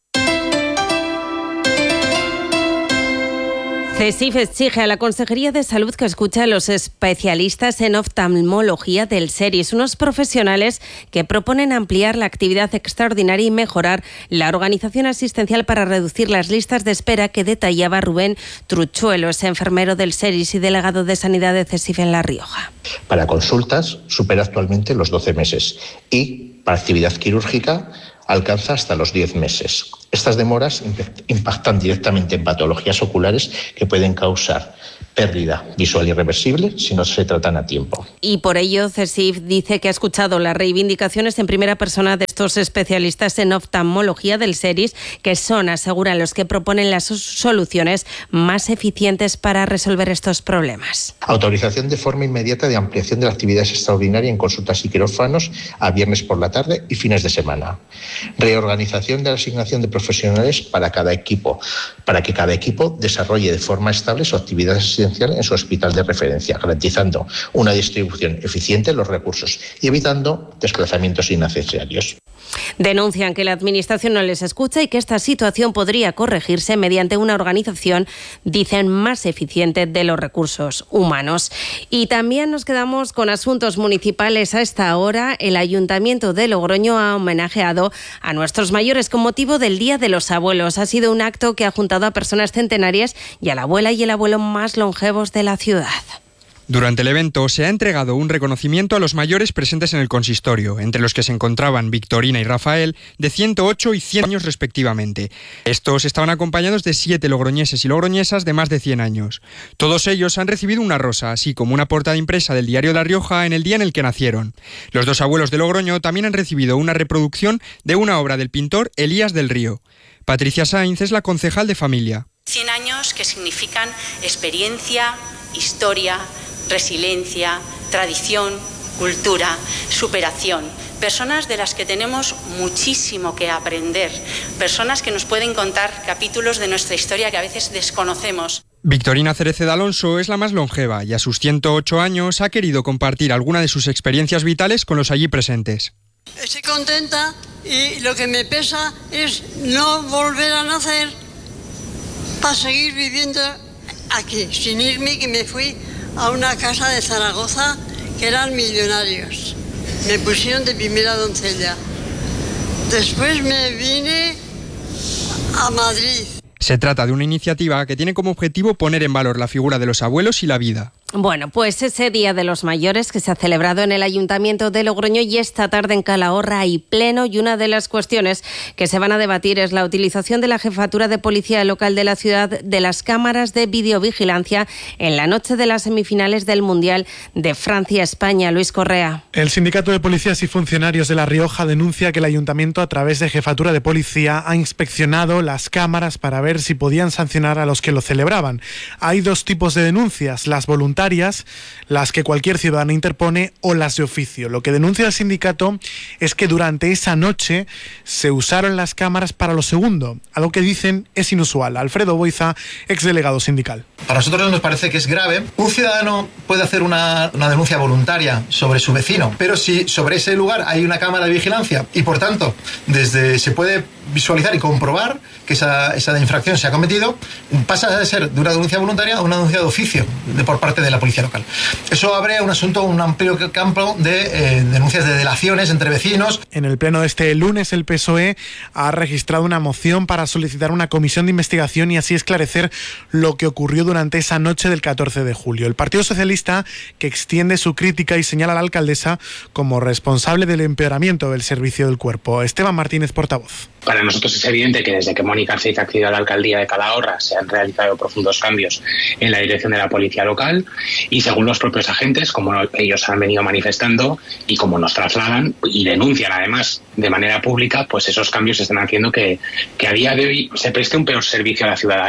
Speaker 14: CESIF exige a la Consejería de Salud que escuche a los especialistas en oftalmología del SERIS, unos profesionales que proponen ampliar la actividad extraordinaria y mejorar la organización asistencial para reducir las listas de espera que detallaba Rubén Truchuelo, es enfermero del SERIS y delegado de Sanidad de CESIF en La Rioja.
Speaker 7: Para consultas supera actualmente los 12 meses y para actividad quirúrgica alcanza hasta los 10 meses. Estas demoras impactan directamente en patologías oculares que pueden causar pérdida visual irreversible si no se tratan a tiempo.
Speaker 14: Y por ello, CESIF dice que ha escuchado las reivindicaciones en primera persona de estos especialistas en oftalmología del SERIS, que son, aseguran, los que proponen las soluciones más eficientes para resolver estos problemas.
Speaker 7: Autorización de forma inmediata de ampliación de la actividad extraordinaria en consultas y quirófanos a viernes por la tarde y fines de semana. Reorganización de la asignación de profesionales para cada equipo, para que cada equipo desarrolle de forma estable su actividad asistencial en su hospital de referencia, garantizando una distribución eficiente de los recursos y evitando desplazamientos innecesarios.
Speaker 14: Denuncian que la Administración no les escucha y que esta situación podría corregirse mediante una organización, dicen, más eficiente de los recursos humanos. Y también nos quedamos con asuntos municipales. A esta hora, el Ayuntamiento de Logroño ha homenajeado a nuestros mayores con motivo del Día de los Abuelos. Ha sido un acto que ha juntado a personas centenarias y a la abuela y el abuelo más longevos de la ciudad.
Speaker 3: Durante el evento se ha entregado un reconocimiento a los mayores presentes en el consistorio, entre los que se encontraban Victorina y Rafael, de 108 y 100 años respectivamente. Estos estaban acompañados de 7 logroñeses y logroñesas de más de 100 años. Todos ellos han recibido una rosa, así como una portada impresa del diario La Rioja en el día en el que nacieron. Los dos abuelos de Logroño también han recibido una reproducción de una obra del pintor Elías del Río. Patricia Sainz es la concejal de familia.
Speaker 8: 100 años que significan experiencia, historia, resiliencia, tradición, cultura, superación. Personas de las que tenemos muchísimo que aprender. Personas que nos pueden contar capítulos de nuestra historia que a veces desconocemos.
Speaker 3: Victorina Cereceda Alonso es la más longeva y a sus 108 años ha querido compartir alguna de sus experiencias vitales con los allí presentes.
Speaker 9: Estoy contenta y lo que me pesa es no volver a nacer para seguir viviendo aquí, sin irme, que me fui a una casa de Zaragoza que eran millonarios. Me pusieron de primera doncella. Después me vine a Madrid.
Speaker 3: Se trata de una iniciativa que tiene como objetivo poner en valor la figura de los abuelos y la vida.
Speaker 14: Bueno, pues ese Día de los Mayores que se ha celebrado en el Ayuntamiento de Logroño y esta tarde en Calahorra hay pleno, y una de las cuestiones que se van a debatir es la utilización de la Jefatura de Policía Local de la ciudad de las cámaras de videovigilancia en la noche de las semifinales del Mundial de Francia-España. Luis Correa.
Speaker 10: El Sindicato de Policías y Funcionarios de La Rioja denuncia que el Ayuntamiento, a través de Jefatura de Policía, ha inspeccionado las cámaras para ver si podían sancionar a los que lo celebraban. Hay dos tipos de denuncias: las voluntarias, las que cualquier ciudadano interpone, o las de oficio. Lo que denuncia el sindicato es que durante esa noche se usaron las cámaras para lo segundo, algo que dicen es inusual. Alfredo Boiza, exdelegado sindical.
Speaker 11: Para nosotros nos parece que es grave. Un ciudadano puede hacer una denuncia voluntaria sobre su vecino, pero si sobre ese lugar hay una cámara de vigilancia y por tanto se puede visualizar y comprobar que esa infracción se ha cometido, pasa a ser de una denuncia voluntaria a una denuncia de oficio por parte de la policía local. Eso abre un amplio campo de denuncias de delaciones entre vecinos.
Speaker 10: En el pleno de este lunes, el PSOE ha registrado una moción para solicitar una comisión de investigación y así esclarecer lo que ocurrió durante esa noche del 14 de julio. El Partido Socialista, que extiende su crítica y señala a la alcaldesa como responsable del empeoramiento del servicio del cuerpo. Esteban Martínez, portavoz.
Speaker 12: Para nosotros es evidente que desde que Mónica Arceiz accedió a la alcaldía de Calahorra se han realizado profundos cambios en la dirección de la policía local y, según los propios agentes, como ellos han venido manifestando y como nos trasladan y denuncian además de manera pública, pues esos cambios están haciendo que a día de hoy se preste un peor servicio a la ciudadanía.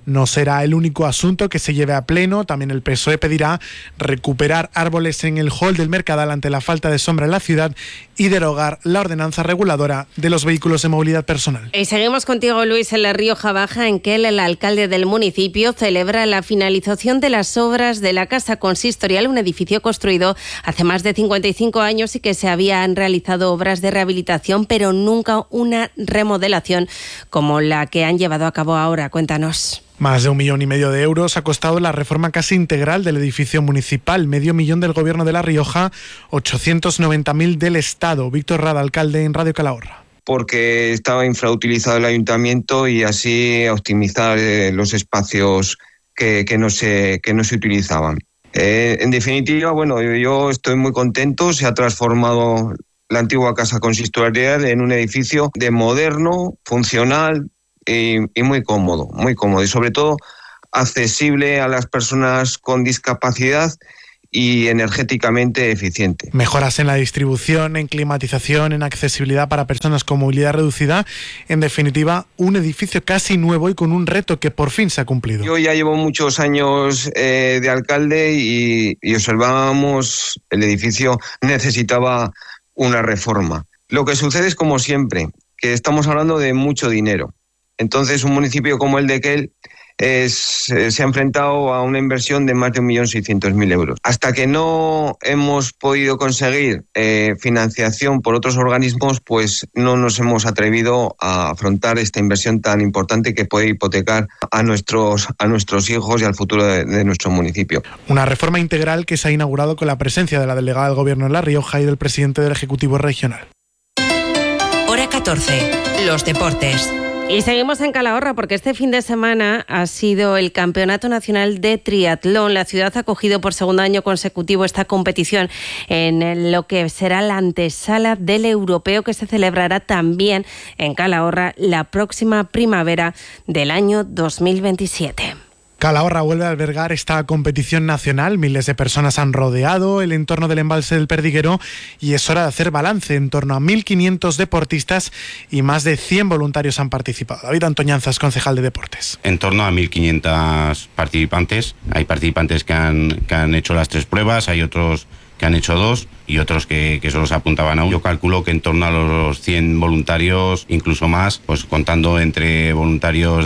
Speaker 10: No será el único asunto que se lleve a pleno. También el PSOE pedirá recuperar árboles en el hall del Mercadal ante la falta de sombra en la ciudad y derogar la ordenanza reguladora de los vehículos de movilidad personal.
Speaker 14: Y seguimos contigo, Luis, en la Rioja Baja, en que el alcalde del municipio celebra la finalización de las obras de la Casa Consistorial, un edificio construido hace más de 55 años y que se habían realizado obras de rehabilitación, pero nunca una remodelación como la que han llevado a cabo ahora. Cuéntanos.
Speaker 10: Más de 1,5 millones de euros ha costado la reforma casi integral del edificio municipal, 500.000 del Gobierno de La Rioja, 890.000 del Estado. Víctor Rada, alcalde, en Radio Calahorra.
Speaker 1: Porque estaba infrautilizado el ayuntamiento y así optimizar los espacios que no se utilizaban. En definitiva, bueno, yo estoy muy contento. Se ha transformado la antigua Casa Consistorial en un edificio de moderno, funcional y muy cómodo y sobre todo accesible a las personas con discapacidad y energéticamente eficiente.
Speaker 10: Mejoras en la distribución, en climatización, en accesibilidad para personas con movilidad reducida. En definitiva, un edificio casi nuevo y con un reto que por fin se ha cumplido.
Speaker 1: Yo ya llevo muchos años de alcalde y observábamos el edificio necesitaba una reforma. Lo que sucede es, como siempre, que estamos hablando de mucho dinero. Entonces, un municipio como el de Quel se ha enfrentado a una inversión de más de 1.600.000 euros. Hasta que no hemos podido conseguir financiación por otros organismos, pues no nos hemos atrevido a afrontar esta inversión tan importante que puede hipotecar a nuestros hijos y al futuro de nuestro municipio.
Speaker 10: Una reforma integral que se ha inaugurado con la presencia de la delegada del Gobierno en La Rioja y del presidente del Ejecutivo Regional.
Speaker 4: Hora 14. Los deportes.
Speaker 14: Y seguimos en Calahorra porque este fin de semana ha sido el Campeonato Nacional de Triatlón. La ciudad ha acogido por segundo año consecutivo esta competición en lo que será la antesala del europeo, que se celebrará también en Calahorra la próxima primavera del año 2027.
Speaker 10: Calahorra vuelve a albergar esta competición nacional. Miles de personas han rodeado el entorno del embalse del Perdiguero y es hora de hacer balance. En torno a 1.500 deportistas y más de 100 voluntarios han participado. David Antoñanzas, concejal de Deportes.
Speaker 13: En torno a 1.500 participantes. Hay participantes que han hecho las 3 pruebas, hay otros que han hecho 2 y otros que solo se apuntaban a 1. Yo calculo que en torno a los 100 voluntarios, incluso más, pues contando entre voluntarios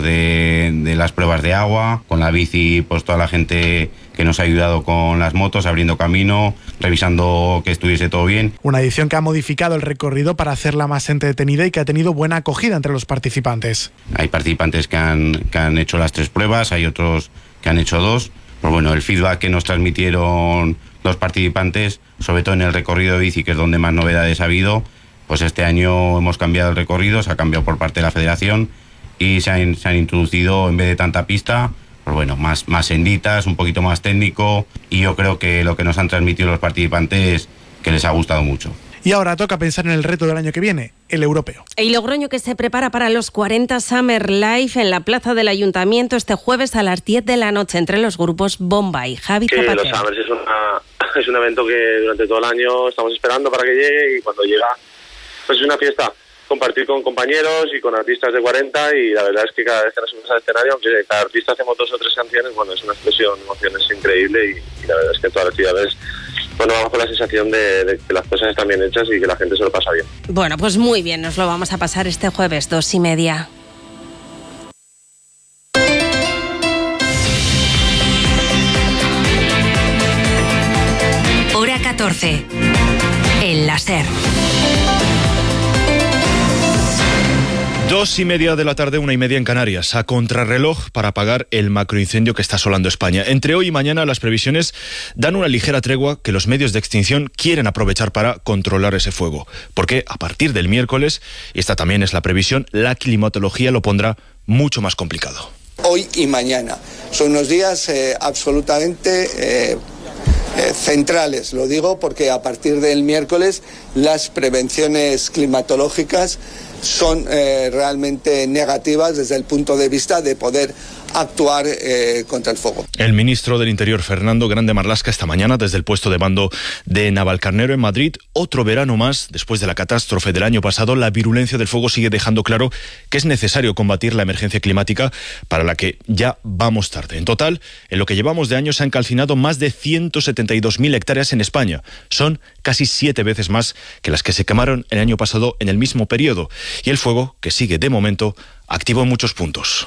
Speaker 13: de las pruebas de agua, con la bici, pues toda la gente que nos ha ayudado con las motos, abriendo camino, revisando que estuviese todo bien.
Speaker 10: Una edición que ha modificado el recorrido para hacerla más entretenida y que ha tenido buena acogida entre los participantes.
Speaker 13: Hay participantes que han hecho las 3 pruebas, hay otros que han hecho 2. Pues bueno, el feedback que nos transmitieron los participantes, sobre todo en el recorrido de bici, que es donde más novedades ha habido, pues este año hemos cambiado el recorrido, se ha cambiado por parte de la federación y se han introducido, en vez de tanta pista, pues bueno, más senditas, un poquito más técnico, y yo creo que lo que nos han transmitido los participantes que les ha gustado mucho.
Speaker 10: Y ahora toca pensar en el reto del año que viene, el europeo.
Speaker 14: Y Logroño, que se prepara para los 40 Summer Life en la plaza del Ayuntamiento este jueves a las 10 de la noche entre los grupos Bombay. Javi Zapatero.
Speaker 15: Los Summers es un evento que durante todo el año estamos esperando para que llegue, y cuando llega pues es una fiesta. Compartir con compañeros y con artistas de 40, y la verdad es que cada vez que nos subimos al escenario, aunque cada artista hacemos 2 o 3 canciones, bueno, es una expresión de emociones increíble, y la verdad es que en todas las ciudades vamos con la sensación de que las cosas están bien hechas y que la gente se lo pasa bien.
Speaker 14: Bueno, pues muy bien, nos lo vamos a pasar este jueves 2:30.
Speaker 4: Hora 14. El láser.
Speaker 17: 2:30 de la tarde, 1:30 en Canarias, a contrarreloj para apagar el macroincendio que está asolando España. Entre hoy y mañana las previsiones dan una ligera tregua que los medios de extinción quieren aprovechar para controlar ese fuego. Porque a partir del miércoles, y esta también es la previsión, la climatología lo pondrá mucho más complicado.
Speaker 18: Hoy y mañana son unos días absolutamente centrales. Lo digo porque a partir del miércoles las prevenciones climatológicas son realmente negativas desde el punto de vista de poder actuar contra el fuego.
Speaker 17: El ministro del Interior, Fernando Grande Marlaska, esta mañana desde el puesto de mando de Navalcarnero en Madrid. Otro verano más, después de la catástrofe del año pasado, la virulencia del fuego sigue dejando claro que es necesario combatir la emergencia climática, para la que ya vamos tarde. En total, en lo que llevamos de año se han calcinado más de 172.000 hectáreas en España. Son casi 7 veces más que las que se quemaron el año pasado en el mismo periodo. Y el fuego, que sigue de momento activo en muchos puntos.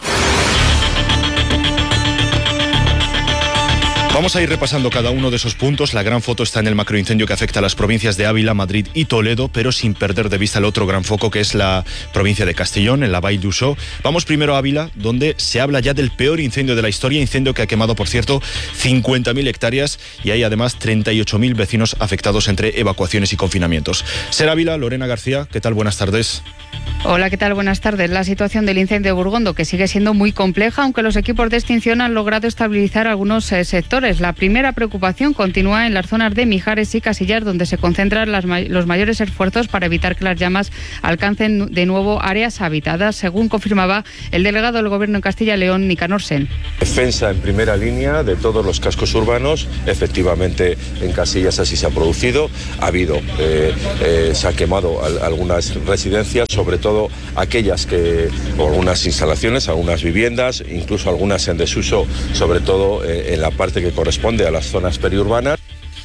Speaker 17: Vamos a ir repasando cada uno de esos puntos. La gran foto está en el macroincendio que afecta a las provincias de Ávila, Madrid y Toledo, pero sin perder de vista el otro gran foco, que es la provincia de Castellón, en la Vall d'Uixó. Vamos primero a Ávila, donde se habla ya del peor incendio de la historia, incendio que ha quemado, por cierto, 50.000 hectáreas, y hay además 38.000 vecinos afectados entre evacuaciones y confinamientos. Ser Ávila, Lorena García, ¿qué tal? Buenas tardes.
Speaker 2: Hola, ¿qué tal? Buenas tardes. La situación del incendio de Burgondo, que sigue siendo muy compleja, aunque los equipos de extinción han logrado estabilizar algunos sectores. La primera preocupación continúa en las zonas de Mijares y Casillas, donde se concentran los mayores esfuerzos para evitar que las llamas alcancen de nuevo áreas habitadas, según confirmaba el delegado del Gobierno en Castilla y León, Nicanor Sen.
Speaker 6: Defensa en primera línea de todos los cascos urbanos. Efectivamente, en Casillas así se ha producido. Ha habido, se han quemado algunas residencias, sobre todo aquellas o algunas instalaciones, algunas viviendas, incluso algunas en desuso, sobre todo en la parte que corresponde a las zonas periurbanas.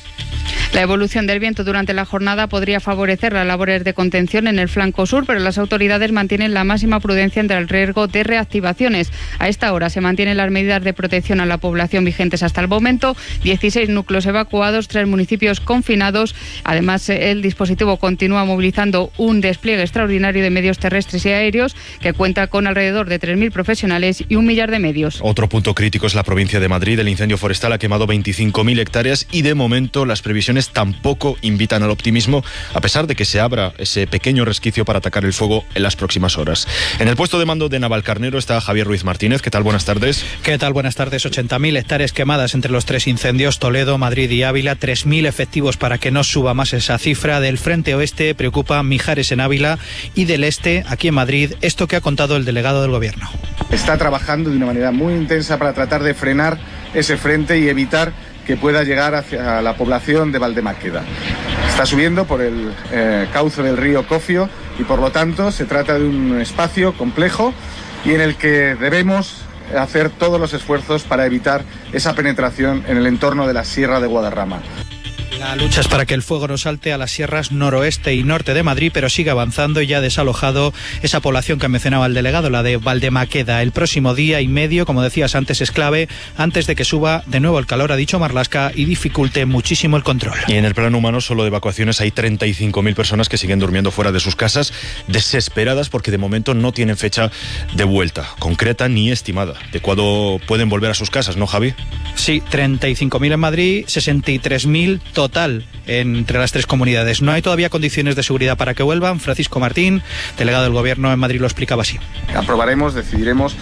Speaker 2: La evolución del viento durante la jornada podría favorecer las labores de contención en el flanco sur, pero las autoridades mantienen la máxima prudencia ante el riesgo de reactivaciones. A esta hora se mantienen las medidas de protección a la población vigentes hasta el momento, 16 núcleos evacuados, 3 municipios confinados. Además, el dispositivo continúa movilizando un despliegue extraordinario de medios terrestres y aéreos que cuenta con alrededor de 3.000 profesionales y 1 millar de medios.
Speaker 17: Otro punto crítico es la provincia de Madrid. El incendio forestal ha quemado 25.000 hectáreas y de momento las previsiones tampoco invitan al optimismo, a pesar de que se abra ese pequeño resquicio para atacar el fuego en las próximas horas. En el puesto de mando de Navalcarnero está Javier Ruiz Martínez. ¿Qué tal? Buenas tardes.
Speaker 16: ¿Qué tal? Buenas tardes. 80.000 hectáreas quemadas entre los 3 incendios, Toledo, Madrid y Ávila. 3.000 efectivos para que no suba más esa cifra. Del frente oeste preocupa Mijares en Ávila, y del este, aquí en Madrid, esto que ha contado el delegado del Gobierno.
Speaker 19: Está trabajando de una manera muy intensa para tratar de frenar ese frente y evitar que pueda llegar hacia la población de Valdemáqueda. Está subiendo por el cauce del río Cofio y por lo tanto se trata de un espacio complejo y en el que debemos hacer todos los esfuerzos para evitar esa penetración en el entorno de la Sierra de Guadarrama.
Speaker 16: La lucha es para que el fuego no salte a las sierras noroeste y norte de Madrid, pero sigue avanzando y ya ha desalojado esa población que mencionaba el delegado, la de Valdemáqueda. El próximo día y medio, como decías antes, es clave antes de que suba de nuevo el calor, ha dicho Marlaska, y dificulte muchísimo el control.
Speaker 17: Y en el plano humano, solo de evacuaciones, hay 35.000 personas que siguen durmiendo fuera de sus casas, desesperadas porque de momento no tienen fecha de vuelta concreta ni estimada de cuándo pueden volver a sus casas, ¿no, Javi?
Speaker 16: Sí, 35.000 en Madrid, 63.000 total entre las 3 comunidades. No hay todavía condiciones de seguridad para que vuelvan. Francisco Martín, delegado del Gobierno en Madrid, lo explicaba así.
Speaker 19: Aprobaremos, decidiremos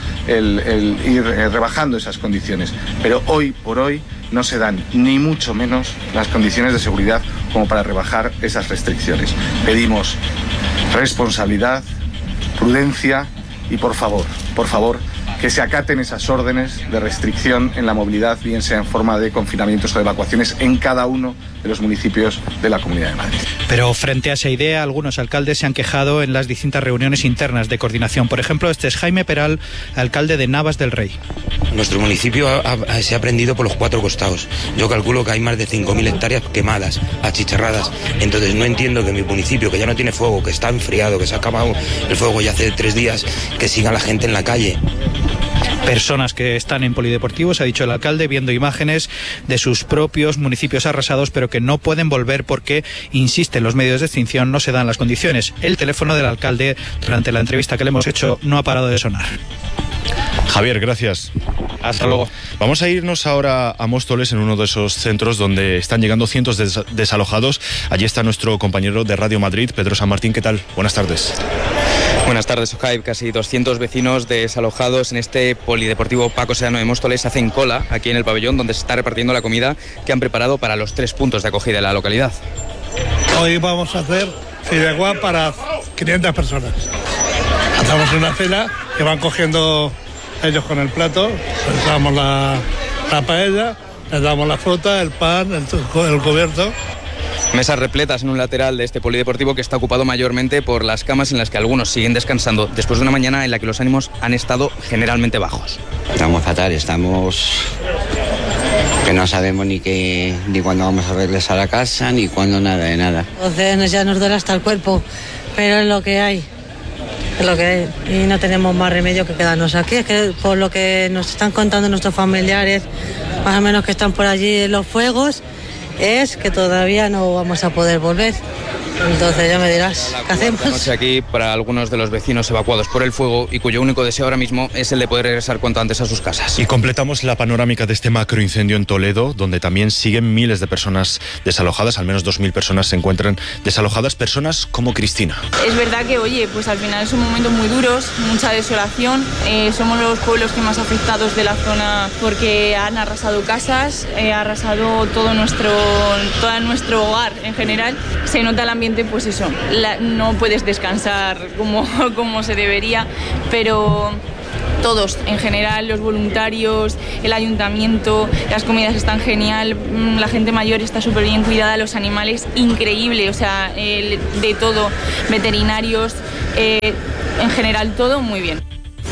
Speaker 19: el ir rebajando esas condiciones, pero hoy por hoy no se dan ni mucho menos las condiciones de seguridad como para rebajar esas restricciones. Pedimos responsabilidad, prudencia y por favor, que se acaten esas órdenes de restricción en la movilidad, bien sea en forma de confinamientos o de evacuaciones en cada uno de los municipios de la Comunidad de Madrid.
Speaker 16: Pero frente a esa idea, algunos alcaldes se han quejado en las distintas reuniones internas de coordinación. Por ejemplo, este es Jaime Peral, alcalde de Navas del Rey.
Speaker 20: Nuestro municipio se ha prendido por los 4 costados. Yo calculo que hay más de 5.000 hectáreas quemadas, achicharradas. Entonces no entiendo que mi municipio, que ya no tiene fuego, que está enfriado, que se ha acabado el fuego ya hace 3 días, que siga la gente en la calle.
Speaker 16: Personas que están en polideportivos, ha dicho el alcalde, viendo imágenes de sus propios municipios arrasados, pero que no pueden volver porque, insisten los medios de extinción, no se dan las condiciones. El teléfono del alcalde, durante la entrevista que le hemos hecho, no ha parado de sonar.
Speaker 17: Javier, gracias.
Speaker 16: Hasta luego.
Speaker 17: Vamos a irnos ahora a Móstoles, en uno de esos centros donde están llegando cientos de desalojados. Allí está nuestro compañero de Radio Madrid, Pedro San Martín. ¿Qué tal? Buenas tardes.
Speaker 22: Buenas tardes, Ojai. Casi 200 vecinos desalojados en este polideportivo Paco Serrano de Móstoles hacen cola aquí en el pabellón donde se está repartiendo la comida que han preparado para los 3 puntos de acogida de la localidad.
Speaker 23: Hoy vamos a hacer fideuá para 500 personas. Hacemos una cena que van cogiendo ellos con el plato, les damos la paella, les damos la fruta, el pan, el cubierto.
Speaker 22: Mesas repletas en un lateral de este polideportivo que está ocupado mayormente por las camas en las que algunos siguen descansando después de una mañana en la que los ánimos han estado generalmente bajos.
Speaker 5: Estamos fatal, estamos que no sabemos ni cuándo vamos a regresar a casa, ni cuándo nada de nada.
Speaker 7: Entonces ya nos duele hasta el cuerpo, pero es lo que hay. Es lo que hay. Y no tenemos más remedio que quedarnos aquí. Es que por lo que nos están contando nuestros familiares, más o menos que están por allí en los fuegos, es que todavía no vamos a poder volver. Entonces ya me dirás, ¿qué hacemos?
Speaker 22: Esta noche aquí para algunos de los vecinos evacuados por el fuego y cuyo único deseo ahora mismo es el de poder regresar cuanto antes a sus casas.
Speaker 17: Y completamos la panorámica de este macroincendio en Toledo, donde también siguen miles de personas desalojadas, al menos 2.000 personas se encuentran desalojadas, personas como Cristina.
Speaker 21: Es verdad que, oye, pues al final son momentos muy duros, mucha desolación, somos los pueblos que más afectados de la zona porque han arrasado casas, ha arrasado todo nuestro hogar en general, se nota el ambiente, pues eso, no puedes descansar como se debería, pero todos en general, los voluntarios, el ayuntamiento, las comidas están genial, la gente mayor está súper bien cuidada, los animales increíble, o sea, de todo, veterinarios, en general todo muy bien.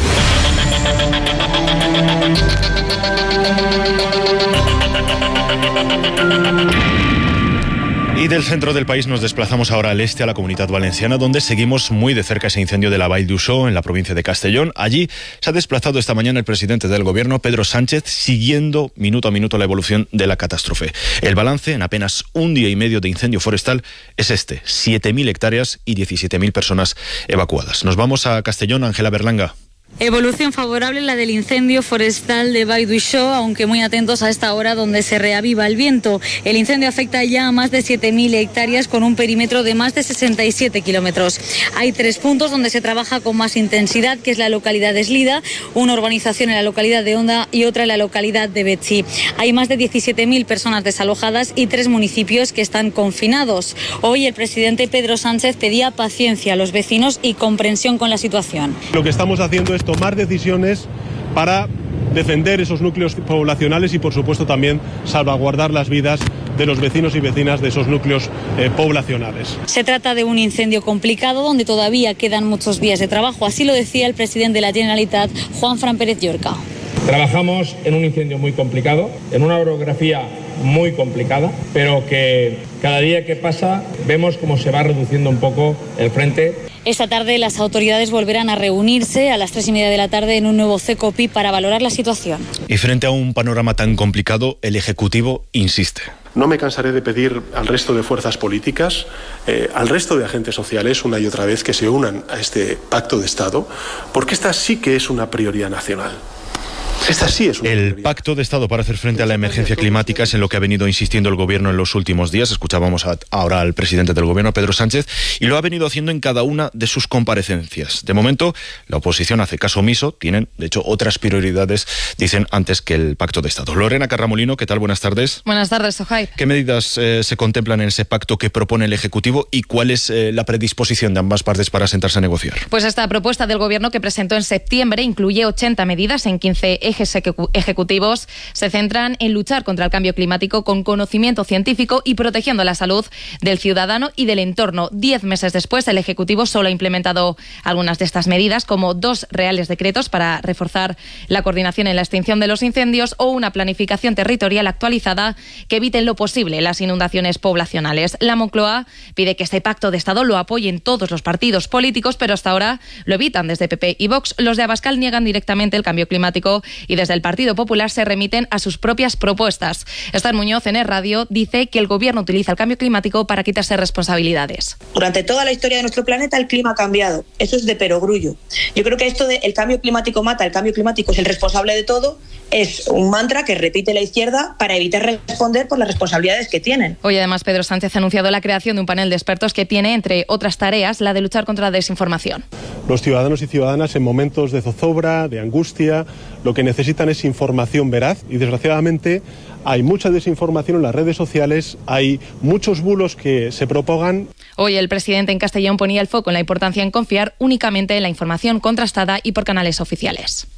Speaker 17: Y del centro del país nos desplazamos ahora al este, a la Comunidad Valenciana, donde seguimos muy de cerca ese incendio de la Vall d'Uixó, en la provincia de Castellón. Allí se ha desplazado esta mañana el presidente del gobierno, Pedro Sánchez, siguiendo minuto a minuto la evolución de la catástrofe. El balance en apenas un día y medio de incendio forestal es este: 7.000 hectáreas y 17.000 personas evacuadas. Nos vamos a Castellón, Ángela Berlanga.
Speaker 24: Evolución favorable la del incendio forestal de Vall d'Uixó, aunque muy atentos a esta hora donde se reaviva el viento. El incendio afecta ya a más de 7.000 hectáreas con un perímetro de más de 67 kilómetros. Hay 3 puntos donde se trabaja con más intensidad, que es la localidad de Eslida, una urbanización en la localidad de Onda y otra en la localidad de Betxí. Hay más de 17.000 personas desalojadas y 3 municipios que están confinados. Hoy el presidente Pedro Sánchez pedía paciencia a los vecinos y comprensión con la situación.
Speaker 25: Lo que estamos haciendo es tomar decisiones para defender esos núcleos poblacionales y, por supuesto, también salvaguardar las vidas de los vecinos y vecinas de esos núcleos poblacionales.
Speaker 24: Se trata de un incendio complicado donde todavía quedan muchos días de trabajo. Así lo decía el presidente de la Generalitat, Juanfran Pérez Llorca.
Speaker 26: Trabajamos en un incendio muy complicado, en una orografía muy complicada, pero que cada día que pasa vemos cómo se va reduciendo un poco el frente.
Speaker 24: Esta tarde las autoridades volverán a reunirse a las 3:30 de la tarde en un nuevo CECOPI para valorar la situación.
Speaker 17: Y frente a un panorama tan complicado, el Ejecutivo insiste.
Speaker 25: No me cansaré de pedir al resto de fuerzas políticas, al resto de agentes sociales, una y otra vez, que se unan a este pacto de Estado, porque esta sí que es una prioridad nacional. Esta sí es
Speaker 17: el pacto de Estado para hacer frente a la emergencia climática es en lo que ha venido insistiendo el gobierno en los últimos días. Escuchábamos ahora al presidente del gobierno, Pedro Sánchez, y lo ha venido haciendo en cada una de sus comparecencias. De momento, la oposición hace caso omiso. Tienen, de hecho, otras prioridades, dicen, antes que el pacto de Estado. Lorena Carramolino, ¿qué tal? Buenas tardes.
Speaker 27: Buenas tardes, Sohaib.
Speaker 17: ¿Qué medidas se contemplan en ese pacto que propone el Ejecutivo y cuál es la predisposición de ambas partes para sentarse a negociar?
Speaker 27: Pues esta propuesta del gobierno que presentó en septiembre incluye 80 medidas en 15 ejes ejecutivos. Se centran en luchar contra el cambio climático con conocimiento científico y protegiendo la salud del ciudadano y del entorno. 10 meses después, el Ejecutivo solo ha implementado algunas de estas medidas, como 2 reales decretos para reforzar la coordinación en la extinción de los incendios o una planificación territorial actualizada que evite en lo posible las inundaciones poblacionales. La Moncloa pide que este pacto de Estado lo apoyen todos los partidos políticos, pero hasta ahora lo evitan desde PP y Vox. Los de Abascal niegan directamente el cambio climático y desde el Partido Popular se remiten a sus propias propuestas. Esther Muñoz en Es Radio dice que el gobierno utiliza el cambio climático para quitarse responsabilidades.
Speaker 28: Durante toda la historia de nuestro planeta el clima ha cambiado. Eso es de perogrullo. Yo creo que esto de el cambio climático mata, el cambio climático es el responsable de todo, es un mantra que repite la izquierda para evitar responder por las responsabilidades que tienen.
Speaker 27: Hoy además Pedro Sánchez ha anunciado la creación de un panel de expertos que tiene, entre otras tareas, la de luchar contra la desinformación.
Speaker 25: Los ciudadanos y ciudadanas en momentos de zozobra, de angustia, lo que necesitan es información veraz y desgraciadamente hay mucha desinformación en las redes sociales, hay muchos bulos que se propagan.
Speaker 27: Hoy el presidente en Castellón ponía el foco en la importancia en confiar únicamente en la información contrastada y por canales oficiales.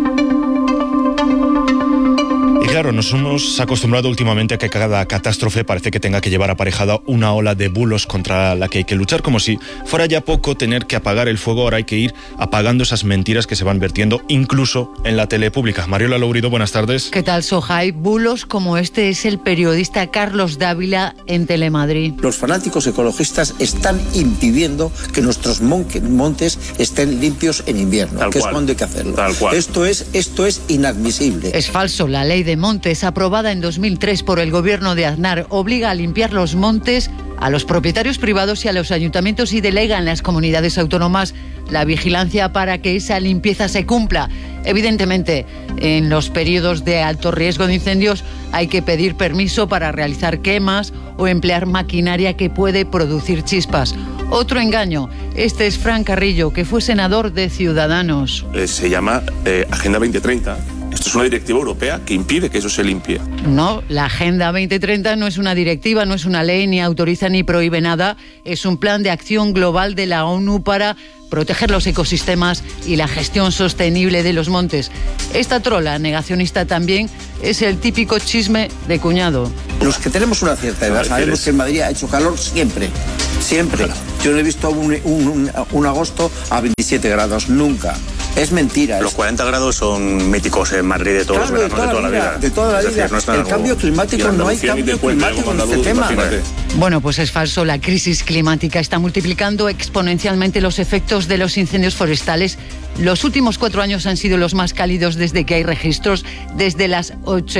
Speaker 17: Y claro, nos hemos acostumbrado últimamente a que cada catástrofe parece que tenga que llevar aparejada una ola de bulos contra la que hay que luchar, como si fuera ya poco tener que apagar el fuego. Ahora hay que ir apagando esas mentiras que se van vertiendo incluso en la tele pública. Mariola Lourido, buenas tardes.
Speaker 1: ¿Qué tal, Sohai? Bulos como este es el periodista Carlos Dávila en Telemadrid.
Speaker 3: Los fanáticos ecologistas están impidiendo que nuestros montes estén limpios en invierno, que es cuando hay que hacerlo. Esto es inadmisible.
Speaker 1: Es falso. La ley de montes, aprobada en 2003 por el gobierno de Aznar, obliga a limpiar los montes a los propietarios privados y a los ayuntamientos y delega en las comunidades autónomas la vigilancia para que esa limpieza se cumpla. Evidentemente, en los periodos de alto riesgo de incendios hay que pedir permiso para realizar quemas o emplear maquinaria que puede producir chispas. Otro engaño. Este es Fran Carrillo, que fue senador de Ciudadanos.
Speaker 8: Se llama Agenda 2030. Esto es una directiva europea que impide que eso se limpie.
Speaker 1: No, la Agenda 2030 no es una directiva, no es una ley, ni autoriza ni prohíbe nada. Es un plan de acción global de la ONU para proteger los ecosistemas y la gestión sostenible de los montes. Esta trola negacionista también es el típico chisme de cuñado.
Speaker 3: Los que tenemos una cierta edad sabemos que en Madrid ha hecho calor siempre. Siempre. Yo no he visto un agosto a 27 grados, nunca. Es mentira.
Speaker 9: Los 40 grados son míticos en Madrid de todos los veranos, de toda la vida.
Speaker 3: De toda la vida.
Speaker 9: Decir, no
Speaker 3: el cambio climático, no hay cambio climático en este tema.
Speaker 1: Bueno, pues es falso. La crisis climática está multiplicando exponencialmente los efectos de los incendios forestales. Los últimos 4 años han sido los más cálidos desde que hay registros, desde las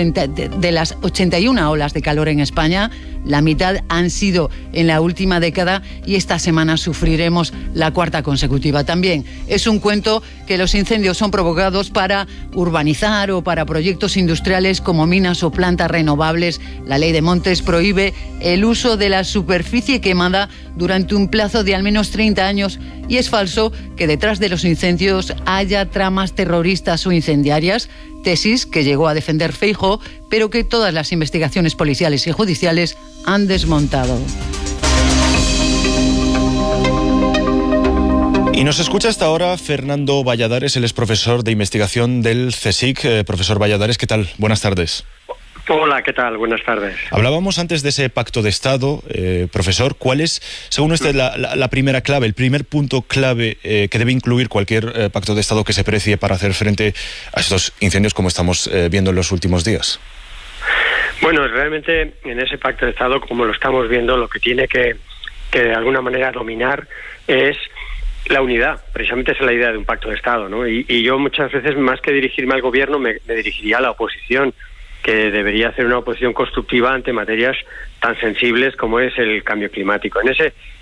Speaker 1: 81 olas de calor en España. La mitad han sido en la última década y esta semana sufriremos la 4ª consecutiva. También es un cuento que los incendios son provocados para urbanizar o para proyectos industriales como minas o plantas renovables. La ley de montes prohíbe el uso de la superficie quemada durante un plazo de al menos 30 años y es falso que detrás de los incendios haya tramas terroristas o incendiarias, tesis que llegó a defender Feijóo, pero que todas las investigaciones policiales y judiciales han desmontado.
Speaker 17: Y nos escucha hasta ahora Fernando Valladares, él es profesor de investigación del CSIC. Profesor Valladares, ¿qué tal? Buenas tardes.
Speaker 10: Hola, ¿qué tal? Buenas tardes.
Speaker 17: Hablábamos antes de ese pacto de Estado. Profesor, ¿cuál es, según usted, la primera clave, el primer punto clave que debe incluir cualquier pacto de Estado que se precie para hacer frente a estos incendios como estamos viendo en los últimos días?
Speaker 10: Bueno, realmente en ese pacto de Estado, como lo estamos viendo, lo que tiene que de alguna manera dominar es la unidad. Precisamente esa es la idea de un pacto de Estado, ¿no? Y yo muchas veces, más que dirigirme al gobierno, me dirigiría a la oposición, que debería hacer una oposición constructiva ante materias tan sensibles como es el cambio climático. En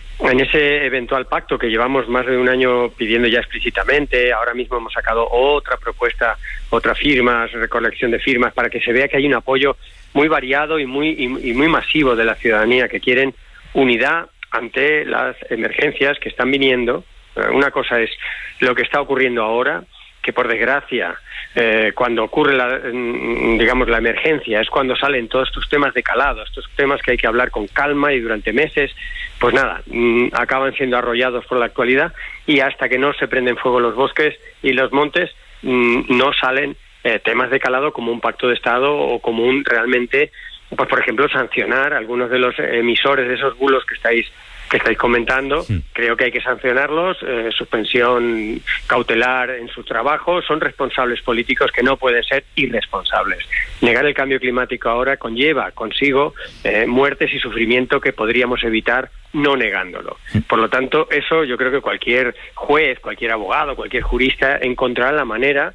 Speaker 10: ese eventual pacto que llevamos más de un año pidiendo ya explícitamente, ahora mismo hemos sacado otra propuesta, recolección de firmas, para que se vea que hay un apoyo muy variado y muy masivo de la ciudadanía, que quieren unidad ante las emergencias que están viniendo. Una cosa es lo que está ocurriendo ahora, que por desgracia, cuando ocurre la emergencia, es cuando salen todos estos temas de calado, estos temas que hay que hablar con calma y durante meses, pues nada, acaban siendo arrollados por la actualidad, y hasta que no se prenden fuego los bosques y los montes, no salen temas de calado como un pacto de Estado o como realmente, pues por ejemplo, sancionar a algunos de los emisores de esos bulos que estáis comentando. Creo que hay que sancionarlos, suspensión cautelar en su trabajo. Son responsables políticos que no pueden ser irresponsables. Negar el cambio climático ahora conlleva consigo muertes y sufrimiento que podríamos evitar no negándolo. Por lo tanto, eso yo creo que cualquier juez, cualquier abogado, cualquier jurista encontrará la manera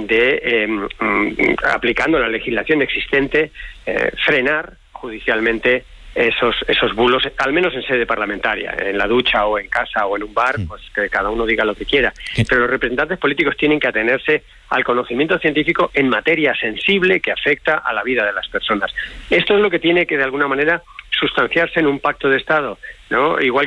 Speaker 10: de, aplicando la legislación existente, frenar judicialmente esos bulos, al menos en sede parlamentaria, en la ducha o en casa o en un bar, pues que cada uno diga lo que quiera. Pero los representantes políticos tienen que atenerse al conocimiento científico en materia sensible que afecta a la vida de las personas. Esto es lo que tiene que de alguna manera sustanciarse en un pacto de Estado, ¿no? Igual que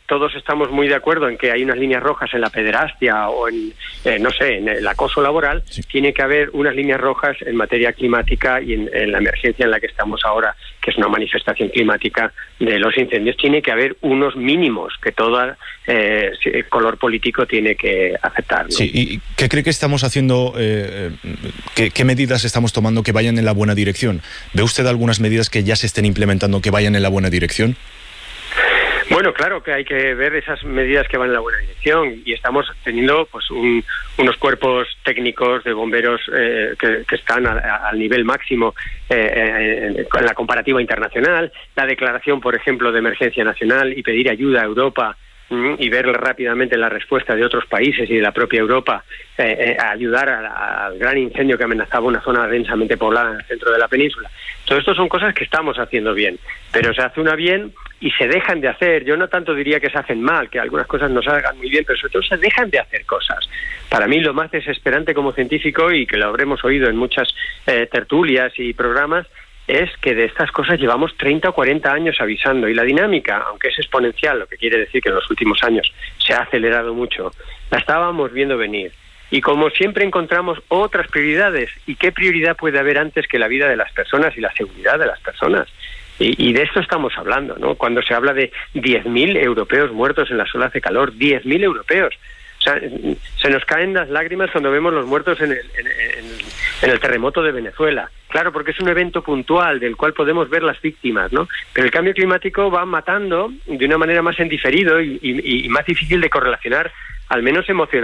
Speaker 10: todos estamos muy de acuerdo en que hay unas líneas rojas en la pederastia o en el acoso laboral, tiene que haber unas líneas rojas en materia climática y en la emergencia en la que estamos ahora, que es una manifestación climática de los incendios. Tiene que haber unos mínimos que todo color político tiene que aceptar, ¿no?
Speaker 17: Sí, ¿y qué cree que estamos haciendo, qué medidas estamos tomando que vayan en la buena dirección? ¿Ve usted algunas medidas que ya se estén implementando que vayan en la buena dirección?
Speaker 10: Bueno, claro que hay que ver esas medidas que van en la buena dirección, y estamos teniendo pues unos cuerpos técnicos de bomberos que están al nivel máximo en la comparativa internacional. La declaración, por ejemplo, de emergencia nacional y pedir ayuda a Europa y ver rápidamente la respuesta de otros países y de la propia Europa a ayudar al gran incendio que amenazaba una zona densamente poblada en el centro de la península. Todo esto son cosas que estamos haciendo bien, pero se hace una bien y se dejan de hacer. Yo no tanto diría que se hacen mal, que algunas cosas no se hagan muy bien, pero sobre todo se dejan de hacer cosas. Para mí lo más desesperante como científico, y que lo habremos oído en muchas tertulias y programas, es que de estas cosas llevamos 30 o 40 años avisando, y la dinámica, aunque es exponencial, lo que quiere decir que en los últimos años se ha acelerado mucho, la estábamos viendo venir. Y como siempre encontramos otras prioridades, ¿y qué prioridad puede haber antes que la vida de las personas y la seguridad de las personas? Y de esto estamos hablando, ¿no? Cuando se habla de 10.000 europeos muertos en las olas de calor, 10.000 europeos. O sea, se nos caen las lágrimas cuando vemos los muertos en el terremoto de Venezuela. Claro, porque es un evento puntual del cual podemos ver las víctimas, ¿no? Pero el cambio climático va matando de una manera más en diferido y más difícil de correlacionar, al menos emocionalmente.